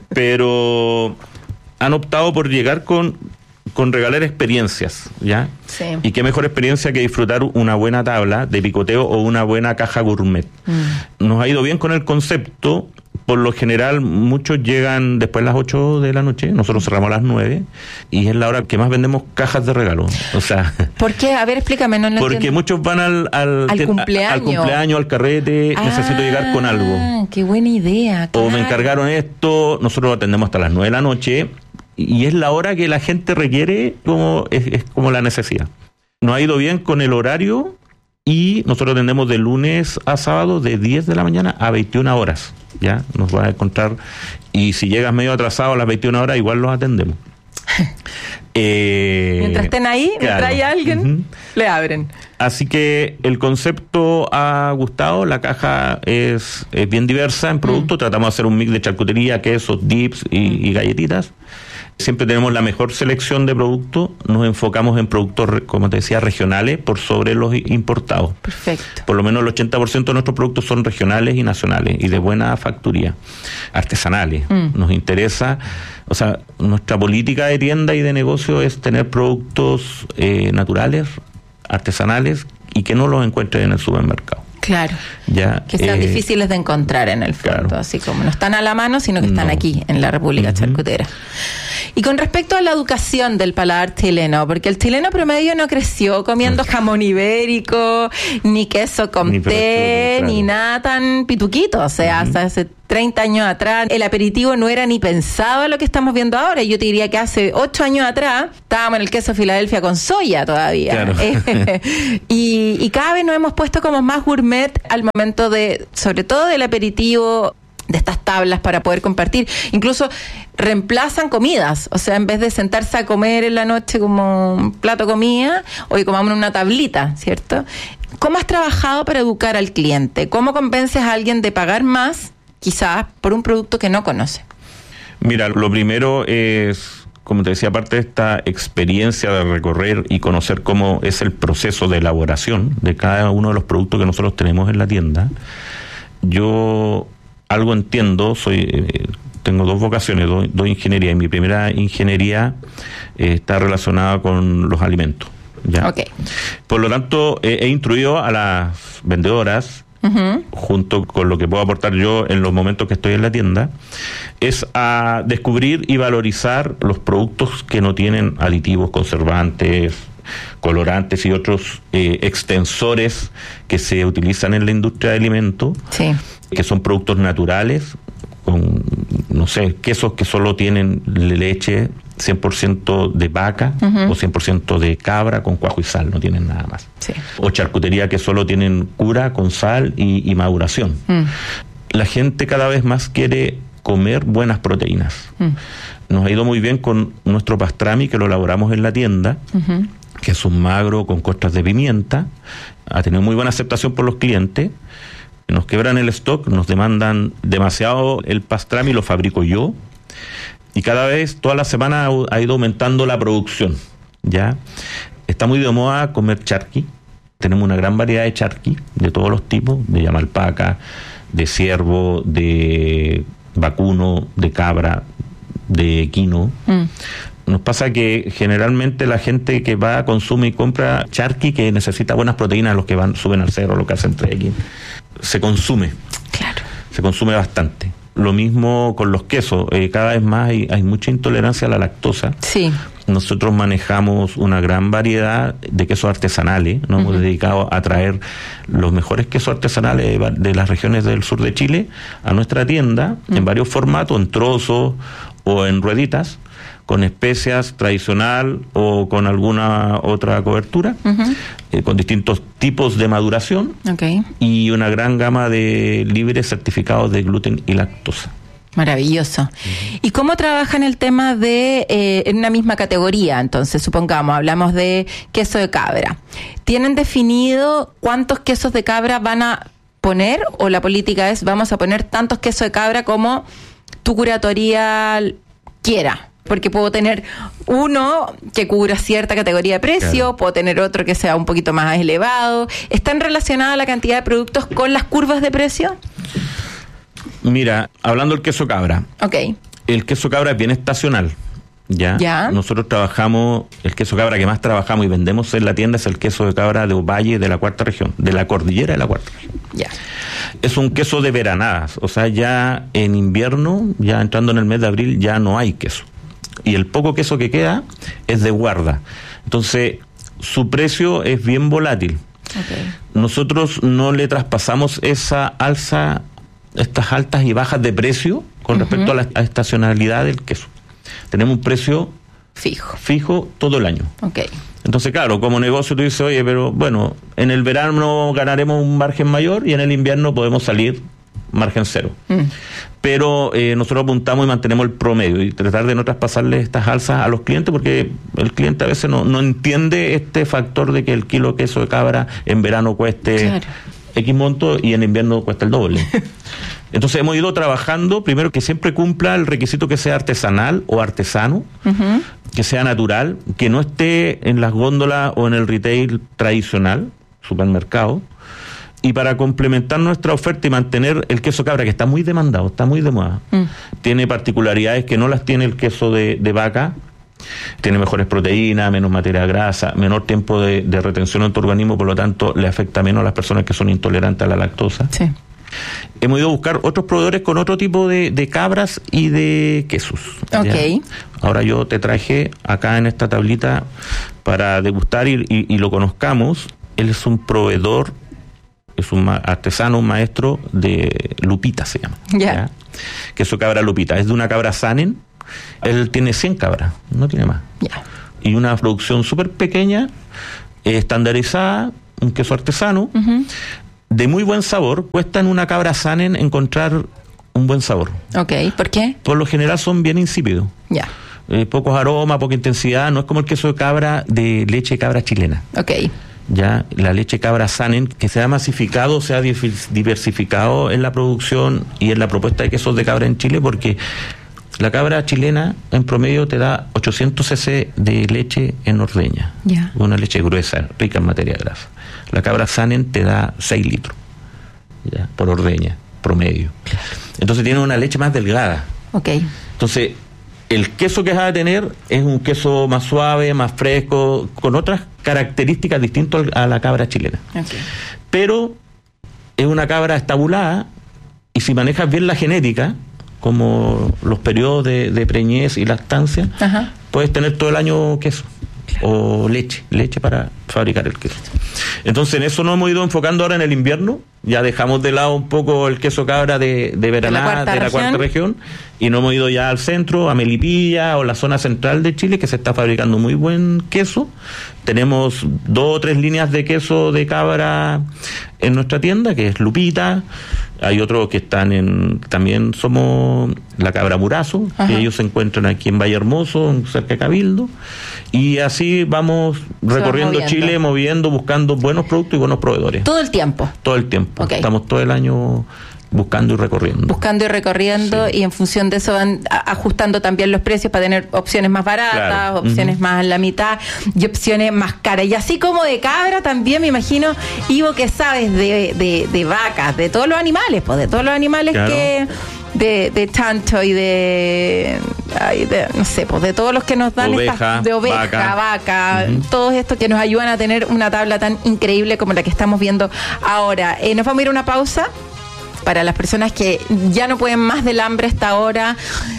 Pero han optado por llegar con, con regalar experiencias, ¿ya? Sí. Y qué mejor experiencia que disfrutar una buena tabla de picoteo o una buena caja gourmet. Mm. Nos ha ido bien con el concepto. Por lo general, muchos llegan después de las ocho de la noche, nosotros cerramos a las nueve, y es la hora que más vendemos cajas de regalo. O sea, ¿por qué? A ver, explícame. No, no porque entiendo. Muchos van al, al, ¿Al, cumpleaños? al cumpleaños, al carrete, ah, necesito llegar con algo. Qué buena idea. Claro. O me encargaron esto, nosotros lo atendemos hasta las nueve de la noche, y es la hora que la gente requiere, como es, es como la necesidad. Nos ha ido bien con el horario, y nosotros atendemos de lunes a sábado de diez de la mañana a veintiuna horas. Ya nos van a encontrar, y si llegas medio atrasado a las veintiuna horas, igual los atendemos. eh, mientras estén ahí, claro. mientras hay alguien, uh-huh. le abren. Así que el concepto ha gustado, la caja es, es bien diversa en productos, mm. tratamos de hacer un mix de charcutería, quesos, dips y, mm. y galletitas. Siempre tenemos la mejor selección de productos, nos enfocamos en productos, como te decía, regionales por sobre los importados. Perfecto. Por lo menos el ochenta por ciento de nuestros productos son regionales y nacionales y de buena facturía, artesanales. Mm. Nos interesa, o sea, nuestra política de tienda y de negocio es tener productos eh, naturales, artesanales y que no los encuentren en el supermercado. Claro. Ya, que sean eh, difíciles de encontrar en el fondo, claro. así como no están a la mano, sino que están no. aquí en la República uh-huh. Charcutera. Y con respecto a la educación del paladar chileno, porque el chileno promedio no creció comiendo jamón ibérico, ni queso con ni té, claro. ni nada tan pituquito, o sea, uh-huh. hasta hace treinta años atrás el aperitivo no era ni pensado lo que estamos viendo ahora. Yo te diría que hace ocho años atrás estábamos en el queso Filadelfia con soya todavía. Claro. y, y cada vez nos hemos puesto como más gourmet al momento de, sobre todo del aperitivo, de estas tablas para poder compartir. Incluso reemplazan comidas, o sea, en vez de sentarse a comer en la noche como un plato de comida, hoy comamos una tablita, ¿cierto? ¿Cómo has trabajado para educar al cliente? ¿Cómo convences a alguien de pagar más, quizás, por un producto que no conoce? Mira, lo primero es, como te decía, aparte de esta experiencia de recorrer y conocer cómo es el proceso de elaboración de cada uno de los productos que nosotros tenemos en la tienda, yo algo entiendo, soy eh, tengo dos vocaciones, dos, dos ingenierías, y mi primera ingeniería eh, está relacionada con los alimentos. ¿Ya? Okay. Por lo tanto, eh, he instruido a las vendedoras, uh-huh. junto con lo que puedo aportar yo en los momentos que estoy en la tienda, es a descubrir y valorizar los productos que no tienen aditivos, conservantes, colorantes y otros eh, extensores que se utilizan en la industria de alimentos, sí. que son productos naturales, con, no sé, quesos que solo tienen leche cien por ciento de vaca uh-huh. o cien por ciento de cabra con cuajo y sal, no tienen nada más. Sí. O charcutería que solo tienen cura con sal y, y maduración. Mm. La gente cada vez más quiere comer buenas proteínas. Mm. Nos ha ido muy bien con nuestro pastrami, que lo elaboramos en la tienda, uh-huh. que es un magro con costras de pimienta. Ha tenido muy buena aceptación por los clientes. Nos quebran el stock, nos demandan demasiado el pastrami, lo fabrico yo. Y cada vez, toda la semana ha ido aumentando la producción, ¿ya? Está muy de moda comer charqui. Tenemos una gran variedad de charqui, de todos los tipos, de llama alpaca, de ciervo, de vacuno, de cabra, de equino. Mm. Nos pasa que generalmente la gente que va, consume y compra charqui, que necesita buenas proteínas, los que van suben al cerro, los que hacen trekking, se consume. Claro. Se consume bastante. Lo mismo con los quesos, eh, cada vez más hay, hay mucha intolerancia a la lactosa. Sí. Nosotros manejamos una gran variedad de quesos artesanales, nos uh-huh. hemos dedicado a traer los mejores quesos artesanales de, de las regiones del sur de Chile a nuestra tienda, uh-huh. en varios formatos, en trozos o en rueditas, con especias tradicional o con alguna otra cobertura, uh-huh. eh, con distintos tipos de maduración, okay. y una gran gama de libres certificados de gluten y lactosa. Maravilloso. Uh-huh. ¿Y cómo trabajan el tema de, eh, en una misma categoría? Entonces, supongamos, hablamos de queso de cabra. ¿Tienen definido cuántos quesos de cabra van a poner? ¿O la política es, vamos a poner tantos quesos de cabra como tu curatoría quiera? Porque puedo tener uno que cubra cierta categoría de precio, claro. puedo tener otro que sea un poquito más elevado. ¿Están relacionadas la cantidad de productos con las curvas de precio? Mira, hablando del queso cabra. Ok. El queso cabra es bien estacional. ¿Ya? ¿Ya? Nosotros trabajamos, el queso cabra que más trabajamos y vendemos en la tienda es el queso de cabra de Ovalle, de la cuarta región, de la cordillera de la cuarta región. Ya. Es un queso de veranadas, o sea, ya en invierno, ya entrando en el mes de abril, ya no hay queso. Y el poco queso que queda es de guarda. Entonces, su precio es bien volátil. Okay. Nosotros no le traspasamos esa alza, estas altas y bajas de precio con uh-huh. respecto a la a estacionalidad del queso. Tenemos un precio fijo fijo todo el año. Okay. Entonces, claro, como negocio tú dices, oye, pero bueno, en el verano ganaremos un margen mayor y en el invierno podemos salir margen cero. Mm. Pero eh, nosotros apuntamos y mantenemos el promedio y tratar de no traspasarle estas alzas a los clientes, porque el cliente a veces no, no entiende este factor de que el kilo de queso de cabra en verano cueste claro. X monto y en invierno cuesta el doble. Entonces hemos ido trabajando, primero que siempre cumpla el requisito que sea artesanal o artesano, uh-huh. que sea natural, que no esté en las góndolas o en el retail tradicional, supermercado, y para complementar nuestra oferta y mantener el queso cabra, que está muy demandado, está muy de moda, mm. tiene particularidades que no las tiene el queso de, de vaca, tiene mejores proteínas, menos materia grasa, menor tiempo de, de retención en tu organismo, por lo tanto le afecta menos a las personas que son intolerantes a la lactosa. Sí. Hemos ido a buscar otros proveedores con otro tipo de, de cabras y de quesos. Okay. Ahora yo te traje acá en esta tablita para degustar y, y, y lo conozcamos. Él es un proveedor, es un artesano, un maestro de Lupita, se llama. Yeah. ¿ya? Queso cabra Lupita. Es de una cabra Sanen. Él tiene cien cabras, no tiene más. Yeah. Y una producción súper pequeña, eh, estandarizada, un queso artesano, uh-huh. de muy buen sabor. Cuesta en una cabra Sanen encontrar un buen sabor. Ok, ¿por qué? Por lo general son bien insípidos. Ya. Yeah. Eh, pocos aromas, poca intensidad. No es como el queso de cabra de leche de cabra chilena. Ok. Ya, la leche cabra Sanen, que se ha masificado, se ha diversificado en la producción y en la propuesta de quesos de cabra en Chile, porque la cabra chilena en promedio te da ochocientos centilitros de leche en ordeña. Yeah. Una leche gruesa, rica en materia grasa. La cabra Sanen te da seis litros, ya, por ordeña, promedio. Entonces tiene una leche más delgada. Ok. Entonces, el queso que vas a tener es un queso más suave, más fresco, con otras características distintas a la cabra chilena. Okay. Pero es una cabra estabulada, y si manejas bien la genética, como los periodos de, de preñez y lactancia, uh-huh. puedes tener todo el año queso. O leche, leche para fabricar el queso. Entonces en eso nos hemos ido enfocando ahora en el invierno. Ya dejamos de lado un poco el queso cabra de, de Veraná, de la cuarta región, y nos hemos ido ya al centro, a Melipilla o la zona central de Chile, que se está fabricando muy buen queso. Tenemos dos o tres líneas de queso de cabra en nuestra tienda, que es Lupita. Hay otros que están en, también somos la cabra Murazo, ajá. que ellos se encuentran aquí en Valle Hermoso, cerca de Cabildo, y así vamos recorriendo moviendo. Chile, moviendo, buscando buenos productos y buenos proveedores. Todo el tiempo. Todo el tiempo. Okay. Estamos todo el año buscando y recorriendo. Buscando y recorriendo, sí. y en función de eso van ajustando también los precios para tener opciones más baratas, claro. opciones uh-huh. más en la mitad y opciones más caras. Y así como de cabra, también me imagino, Ivo, que sabes de, de, de vacas, de todos los animales, pues de todos los animales claro. que... De, de chancho y de, ay, de no sé, pues de todos los que nos dan oveja, estas, de oveja, vaca, vaca uh-huh. todos estos que nos ayudan a tener una tabla tan increíble como la que estamos viendo ahora. Eh, nos vamos a ir a una pausa para las personas que ya no pueden más del hambre a esta hora.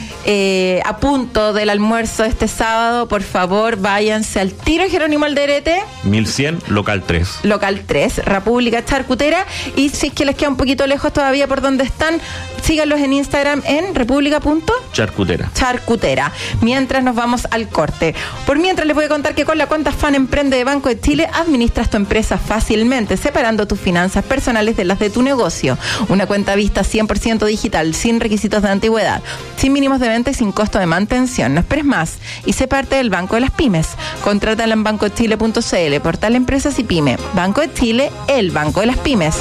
Eh, a punto del almuerzo este sábado, por favor, váyanse al Tiro Jerónimo Alderete. mil cien, local tres. Local tres, República Charcutera. Y si es que les queda un poquito lejos todavía por donde están, síganlos en Instagram en república punto charcutera. Charcutera. Mientras nos vamos al corte. Por mientras les voy a contar que con la cuenta Fan Emprende de Banco de Chile administras tu empresa fácilmente, separando tus finanzas personales de las de tu negocio. Una cuenta vista cien por ciento digital, sin requisitos de antigüedad, sin mínimos de y sin costo de mantención. No esperes más y sé parte del Banco de las Pymes. Contrátala en banco de chile punto c l, portal Empresas y Pyme. Banco de Chile, el Banco de las Pymes.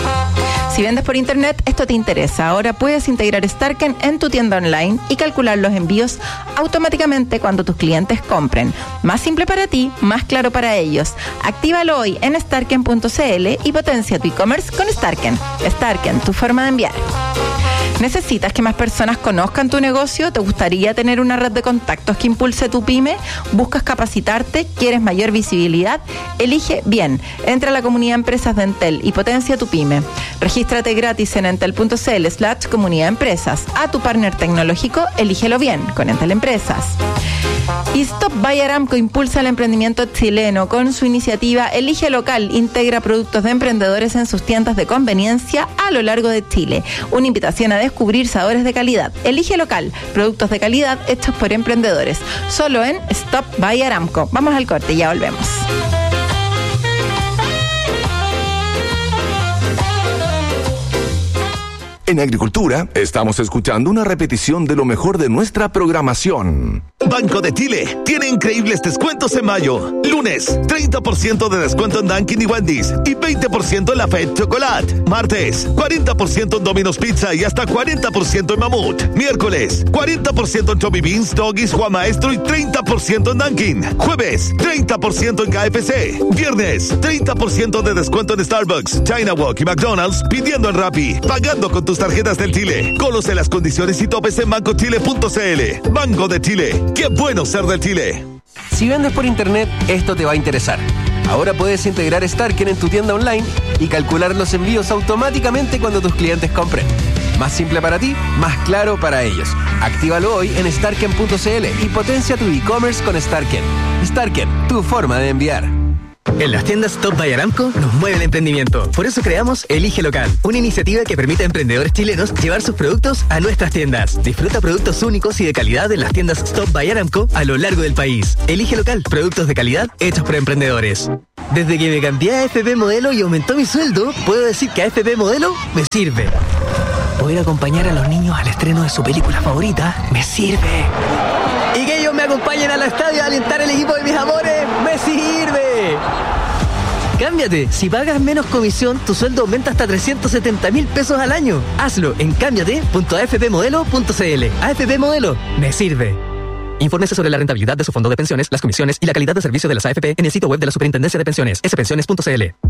Si vendes por internet, esto te interesa. Ahora puedes integrar Starken en tu tienda online y calcular los envíos automáticamente cuando tus clientes compren. Más simple para ti, más claro para ellos. Actívalo hoy en starken punto c l y potencia tu e-commerce con Starken. Starken, tu forma de enviar. ¿Necesitas que más personas conozcan tu negocio? ¿Te gustaría tener una red de contactos que impulse tu pyme? ¿Buscas capacitarte? ¿Quieres mayor visibilidad? Elige bien. Entra a la comunidad Empresas de Entel y potencia tu pyme. Regístrate gratis en entel punto c l slash comunidad empresas. A tu partner tecnológico, elígelo bien con Entel Empresas. Y Stop by Aramco impulsa el emprendimiento chileno con su iniciativa Elige Local. Integra productos de emprendedores en sus tiendas de conveniencia a lo largo de Chile. Una invitación a descubrir sabores de calidad. Elige Local. Productos de calidad hechos por emprendedores. Solo en Stop by Aramco. Vamos al corte y ya volvemos. En Agricultura, estamos escuchando una repetición de lo mejor de nuestra programación. Banco de Chile tiene increíbles descuentos en mayo. Lunes, treinta por ciento de descuento en Dunkin' y Wendy's y veinte por ciento en la Fed Chocolate. Martes, cuarenta por ciento en Domino's Pizza y hasta cuarenta por ciento en Mamut. Miércoles, cuarenta por ciento en Chubby Beans, Doggies, Juan Maestro y treinta por ciento en Dunkin'. Jueves, treinta por ciento en K F C. Viernes, treinta por ciento de descuento en Starbucks, China Walk y McDonald's pidiendo en Rappi, pagando con tus tarjetas del Chile. Conoce las condiciones y topes en banco chile punto c l. Banco de Chile. ¡Qué bueno ser del Chile! Si vendes por internet, esto te va a interesar. Ahora puedes integrar Starken en tu tienda online y calcular los envíos automáticamente cuando tus clientes compren. Más simple para ti, más claro para ellos. Actívalo hoy en starken punto c l y potencia tu e-commerce con Starken. Starken, tu forma de enviar. En las tiendas Top by Aramco nos mueve el emprendimiento. Por eso creamos Elige Local, una iniciativa que permite a emprendedores chilenos llevar sus productos a nuestras tiendas. Disfruta productos únicos y de calidad en las tiendas Top by Aramco a lo largo del país. Elige Local, productos de calidad hechos por emprendedores. Desde que me cambié a A F P Modelo y aumentó mi sueldo, puedo decir que A F P Modelo me sirve. Poder acompañar a los niños al estreno de su película favorita me sirve. Y que ellos me acompañen al estadio a alentar el equipo de mis amores me sirve. Cámbiate. Si pagas menos comisión, tu sueldo aumenta hasta trescientos setenta mil pesos al año. Hazlo en cámbiate punto a f p modelo punto c l. A F P Modelo me sirve. Infórmese sobre la rentabilidad de su fondo de pensiones, las comisiones y la calidad de servicio de las A F P en el sitio web de la Superintendencia de Pensiones, s pensiones punto c l.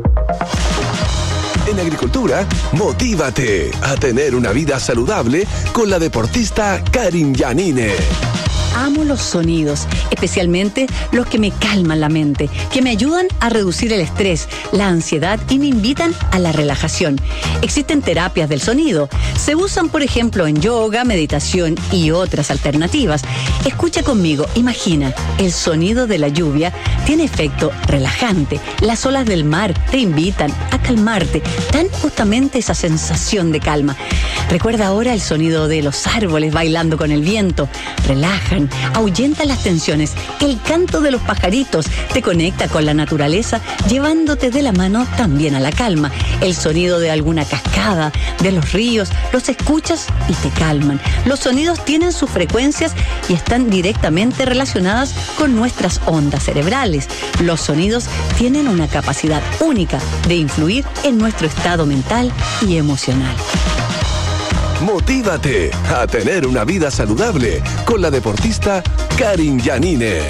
En Agricultura, motívate a tener una vida saludable con la deportista Karin Yanine. Amo los sonidos, especialmente los que me calman la mente, que me ayudan a reducir el estrés, la ansiedad y me invitan a la relajación. Existen terapias del sonido. Se usan, por ejemplo, en yoga, meditación y otras alternativas. Escucha conmigo, imagina, el sonido de la lluvia tiene efecto relajante. Las olas del mar te invitan a calmarte. Dan justamente esa sensación de calma. Recuerda ahora el sonido de los árboles bailando con el viento. Relajan, ahuyentan las tensiones. El canto de los pajaritos te conecta con la naturaleza, llevándote de la mano también a la calma. El sonido de alguna cascada, de los ríos, los escuchas y te calman. Los sonidos tienen sus frecuencias y están directamente relacionadas con nuestras ondas cerebrales. Los sonidos tienen una capacidad única de influir en nuestro estado mental y emocional. Motívate a tener una vida saludable con la deportista Karin Yanine.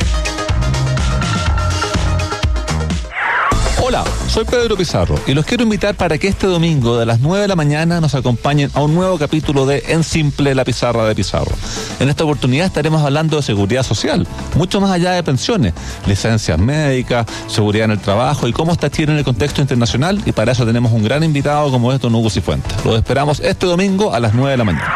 Hola, soy Pedro Pizarro y los quiero invitar para que este domingo de las nueve de la mañana nos acompañen a un nuevo capítulo de En Simple, la pizarra de Pizarro. En esta oportunidad estaremos hablando de seguridad social, mucho más allá de pensiones, licencias médicas, seguridad en el trabajo y cómo está Chile en el contexto internacional, y para eso tenemos un gran invitado como es don Hugo Cifuentes. Los esperamos este domingo a las nueve de la mañana.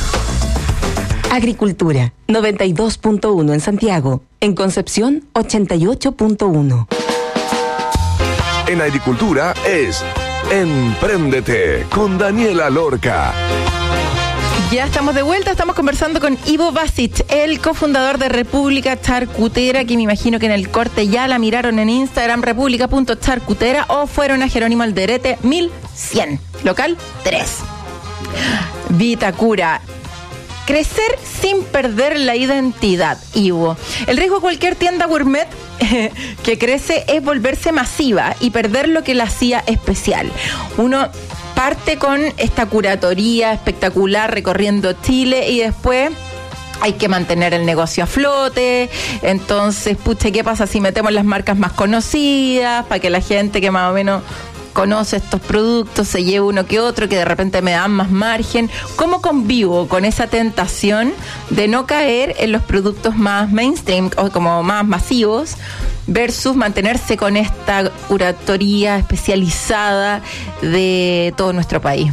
Agricultura, noventa y dos punto uno en Santiago. En Concepción, ochenta y ocho punto uno. En Agricultura es Empréndete con Daniela Lorca. Ya estamos de vuelta, estamos conversando con Ivo Basic, el cofundador de República Charcutera, que me imagino que en el corte ya la miraron en Instagram, república punto charcutera, o fueron a Jerónimo Alderete mil cien, local tres. Vitacura. Crecer sin perder la identidad, Ivo. El riesgo de cualquier tienda gourmet eh, que crece es volverse masiva y perder lo que la hacía especial. Uno parte con esta curatoría espectacular recorriendo Chile y después hay que mantener el negocio a flote. Entonces, pucha, ¿qué pasa si metemos las marcas más conocidas para que la gente que más o menos conoce estos productos se lleve uno que otro, que de repente me dan más margen? ¿Cómo convivo con esa tentación de no caer en los productos más mainstream o como más masivos versus mantenerse con esta curatoría especializada de todo nuestro país?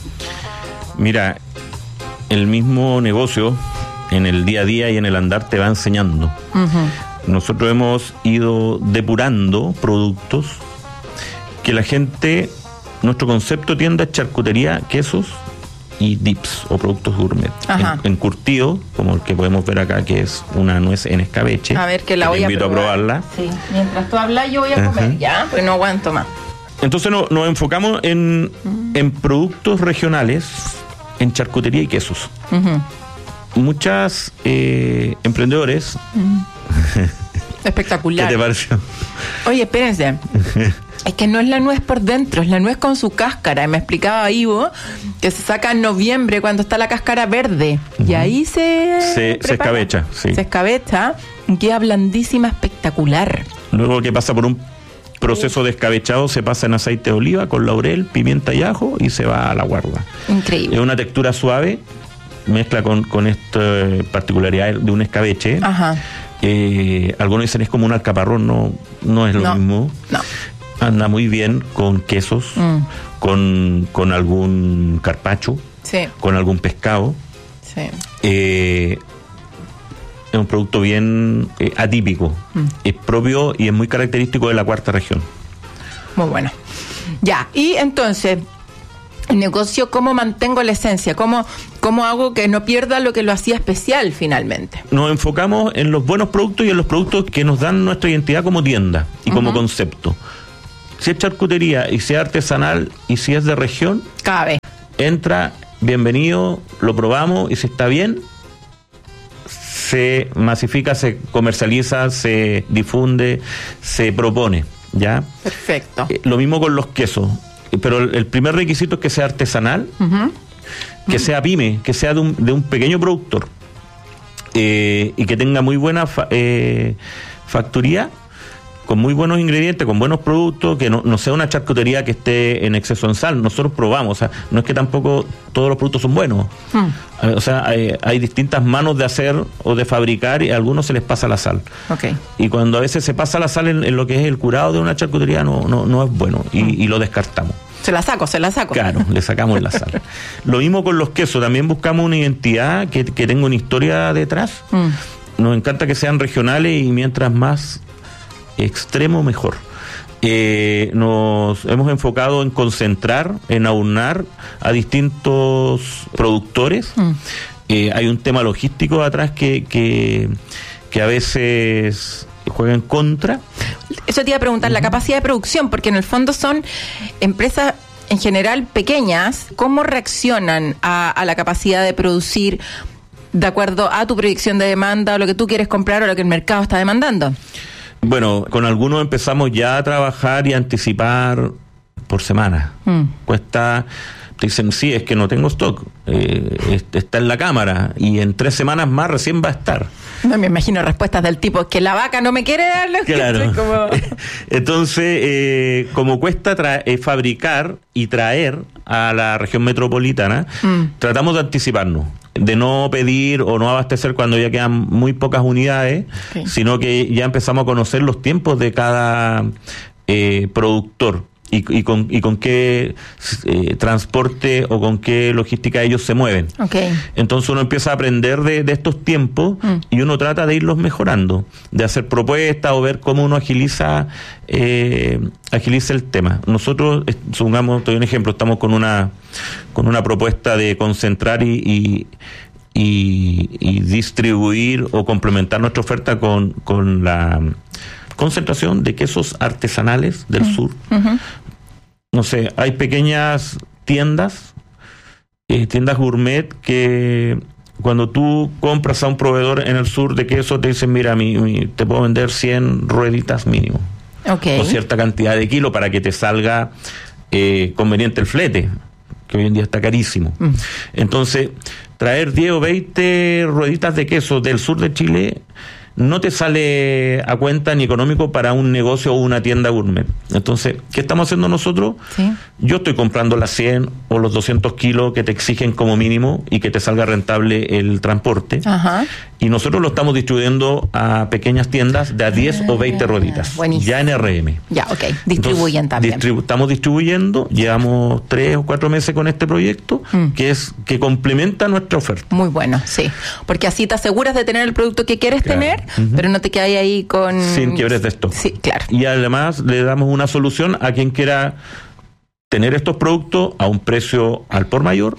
Mira, el mismo negocio en el día a día y en el andar te va enseñando. Uh-huh. Nosotros hemos ido depurando productos que la gente, nuestro concepto tienda charcutería, quesos y dips o productos gourmet. En, encurtido, como el que podemos ver acá, que es una nuez en escabeche. A ver, que la que voy te invito a a probarla. Sí, mientras tú hablas yo voy a comer. Uh-huh. Ya, pues no aguanto más. Entonces no, nos enfocamos en, en productos regionales, en charcutería y quesos. Uh-huh. Muchas eh, emprendedores... Uh-huh. Espectacular. ¿Qué te pareció? Oye, espérense. Es que no es la nuez por dentro, es la nuez con su cáscara. Me explicaba Ivo que se saca en noviembre cuando está la cáscara verde. Uh-huh. Y ahí se... Se, se escabecha, sí. Se escabecha y queda blandísima, espectacular. Luego que pasa por un proceso de escabechado, se pasa en aceite de oliva con laurel, pimienta y ajo y se va a la guarda. Increíble. Es una textura suave, mezcla con, con esta particularidad de un escabeche. Ajá. Eh, algunos dicen es como un alcaparrón, no, no es lo no, mismo. No. Anda muy bien con quesos, mm. con, con algún carpaccio, sí. con algún pescado. Sí. Eh, es un producto bien eh, atípico, mm. es propio y es muy característico de la cuarta región. Muy bueno. Ya, y entonces... el negocio, ¿cómo mantengo la esencia? ¿Cómo, ¿Cómo hago que no pierda lo que lo hacía especial finalmente? Nos enfocamos en los buenos productos y en los productos que nos dan nuestra identidad como tienda y como uh-huh. concepto. Si es charcutería y si es artesanal y si es de región, cabe. Entra, bienvenido, lo probamos y si está bien, se masifica, se comercializa, se difunde, se propone, ¿ya? Perfecto. Eh, lo mismo con los quesos. Pero el primer requisito es que sea artesanal, uh-huh. que uh-huh. sea pyme, que sea de un, de un pequeño productor eh, y que tenga muy buena fa, eh, factoría, con muy buenos ingredientes, con buenos productos, que no, no sea una charcutería que esté en exceso en sal. Nosotros probamos, o sea, no es que tampoco todos los productos son buenos. Uh-huh. O sea, hay, hay distintas manos de hacer o de fabricar y a algunos se les pasa la sal. Okay. Y cuando a veces se pasa la sal en, en lo que es el curado de una charcutería, no, no, no es bueno y, uh-huh. y lo descartamos. Se la saco, se la saco. Claro, le sacamos la sal. Lo mismo con los quesos, también buscamos una identidad que, que tenga una historia detrás. Mm. Nos encanta que sean regionales y mientras más extremo, mejor. Eh, nos hemos enfocado en concentrar, en aunar a distintos productores. Mm. Eh, hay un tema logístico atrás que, que, que a veces juega en contra. Eso te iba a preguntar, uh-huh. la capacidad de producción, porque en el fondo son empresas en general pequeñas. ¿Cómo reaccionan a, a la capacidad de producir de acuerdo a tu proyección de demanda, o lo que tú quieres comprar o lo que el mercado está demandando? Bueno, con algunos empezamos ya a trabajar y a anticipar por semana. Mm. Cuesta... Te dicen, sí, es que no tengo stock, eh, está en la cámara y en tres semanas más recién va a estar. No me imagino respuestas del tipo, que la vaca no me quiere dar lo claro. que como... Entonces, eh, como cuesta tra- eh, fabricar y traer a la región metropolitana, mm. tratamos de anticiparnos, de no pedir o no abastecer cuando ya quedan muy pocas unidades, okay. sino que ya empezamos a conocer los tiempos de cada eh, productor. Y, y, con, y con qué eh, transporte o con qué logística ellos se mueven. Okay. Entonces uno empieza a aprender de, de estos tiempos mm. y uno trata de irlos mejorando, de hacer propuestas o ver cómo uno agiliza eh, agiliza el tema. Nosotros, supongamos, te doy un ejemplo, estamos con una con una propuesta de concentrar y, y y, y distribuir o complementar nuestra oferta con, con la concentración de quesos artesanales del uh-huh. sur. Uh-huh. No sé, hay pequeñas tiendas, eh, tiendas gourmet que cuando tú compras a un proveedor en el sur de queso te dicen, mira, mi, mi, te puedo vender cien rueditas mínimo. Okay. O cierta cantidad de kilos para que te salga eh, conveniente el flete, que hoy en día está carísimo. Uh-huh. Entonces, traer diez o veinte rueditas de queso del sur de Chile no te sale a cuenta ni económico para un negocio o una tienda gourmet. Entonces, ¿qué estamos haciendo nosotros? ¿Sí? Yo estoy comprando las cien o los doscientos kilos que te exigen como mínimo y que te salga rentable el transporte. Ajá. Y nosotros lo estamos distribuyendo a pequeñas tiendas de a diez ah, o veinte rueditas. Buenísimo. Ya en R M. Ya, ok. Distribuyen Entonces, también. Distribu- estamos distribuyendo, llevamos tres o cuatro meses con este proyecto, mm. que es que complementa nuestra oferta. Muy bueno, sí. Porque así te aseguras de tener el producto que quieres claro. tener, uh-huh. pero no te quedas ahí con... Sin quiebres de esto. Sí, claro. Y además le damos una solución a quien quiera tener estos productos a un precio al por mayor sí.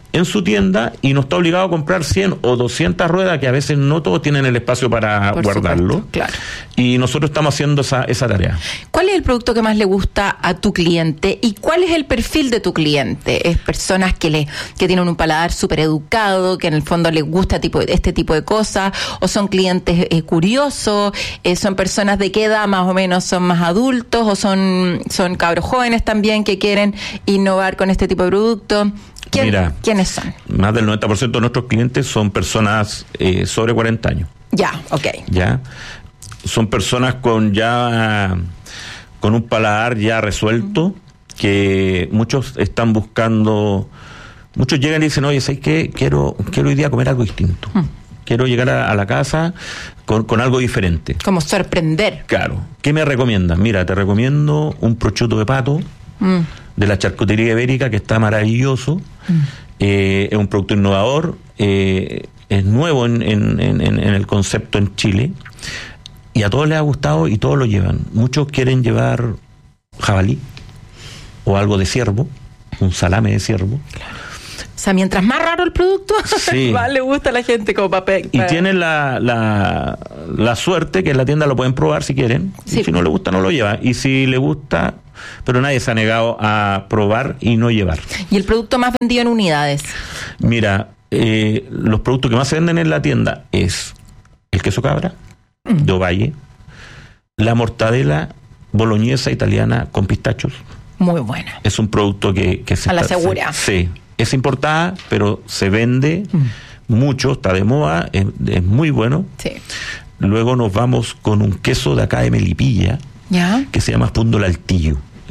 en su tienda y no está obligado a comprar cien o doscientas ruedas, que a veces no todos tienen el espacio para Por guardarlo. Supuesto, claro. Y nosotros estamos haciendo esa, esa tarea. ¿Cuál es el producto que más le gusta a tu cliente y cuál es el perfil de tu cliente? ¿Es personas que le que tienen un paladar súper educado, que en el fondo les gusta tipo, este tipo de cosas? ¿O son clientes eh, curiosos? Eh, ¿Son personas de qué edad más o menos? ¿Son más adultos o son, son cabros jóvenes también que quieren innovar con este tipo de producto? ¿Quién, Mira, ¿Quiénes son? Más del noventa por ciento de nuestros clientes son personas eh, sobre cuarenta años. Ya, ok. Ya. Son personas con ya con un paladar ya resuelto, uh-huh. que muchos están buscando, muchos llegan y dicen, oye, ¿sabes qué? Quiero, quiero hoy día comer algo distinto. Uh-huh. Quiero llegar a, a la casa con, con algo diferente. Como sorprender. Claro. ¿Qué me recomiendas? Mira, te recomiendo un prosciutto de pato, mm. de la charcutería ibérica, que está maravilloso. Mm. Eh, es un producto innovador, eh, es nuevo en, en, en, en el concepto en Chile, y a todos les ha gustado y todos lo llevan. Muchos quieren llevar jabalí o algo de ciervo, un salame de ciervo. Claro. O sea, mientras más raro el producto, sí. más le gusta a la gente como papel. Y tienen la, la, la suerte que en la tienda lo pueden probar si quieren. Sí. Y si no le gusta, no lo lleva. Y si le gusta, pero nadie se ha negado a probar y no llevar. ¿Y el producto más vendido en unidades? Mira, eh, los productos que más se venden en la tienda es el queso cabra, mm. de Ovalle, la mortadela boloñesa italiana con pistachos. Muy buena. Es un producto que, que se... A la segura. Se, sí. Es importada, pero se vende mm. mucho, está de moda, es, es muy bueno. Sí. Luego nos vamos con un queso de acá de Melipilla, ¿ya? Que se llama Punto Altillo.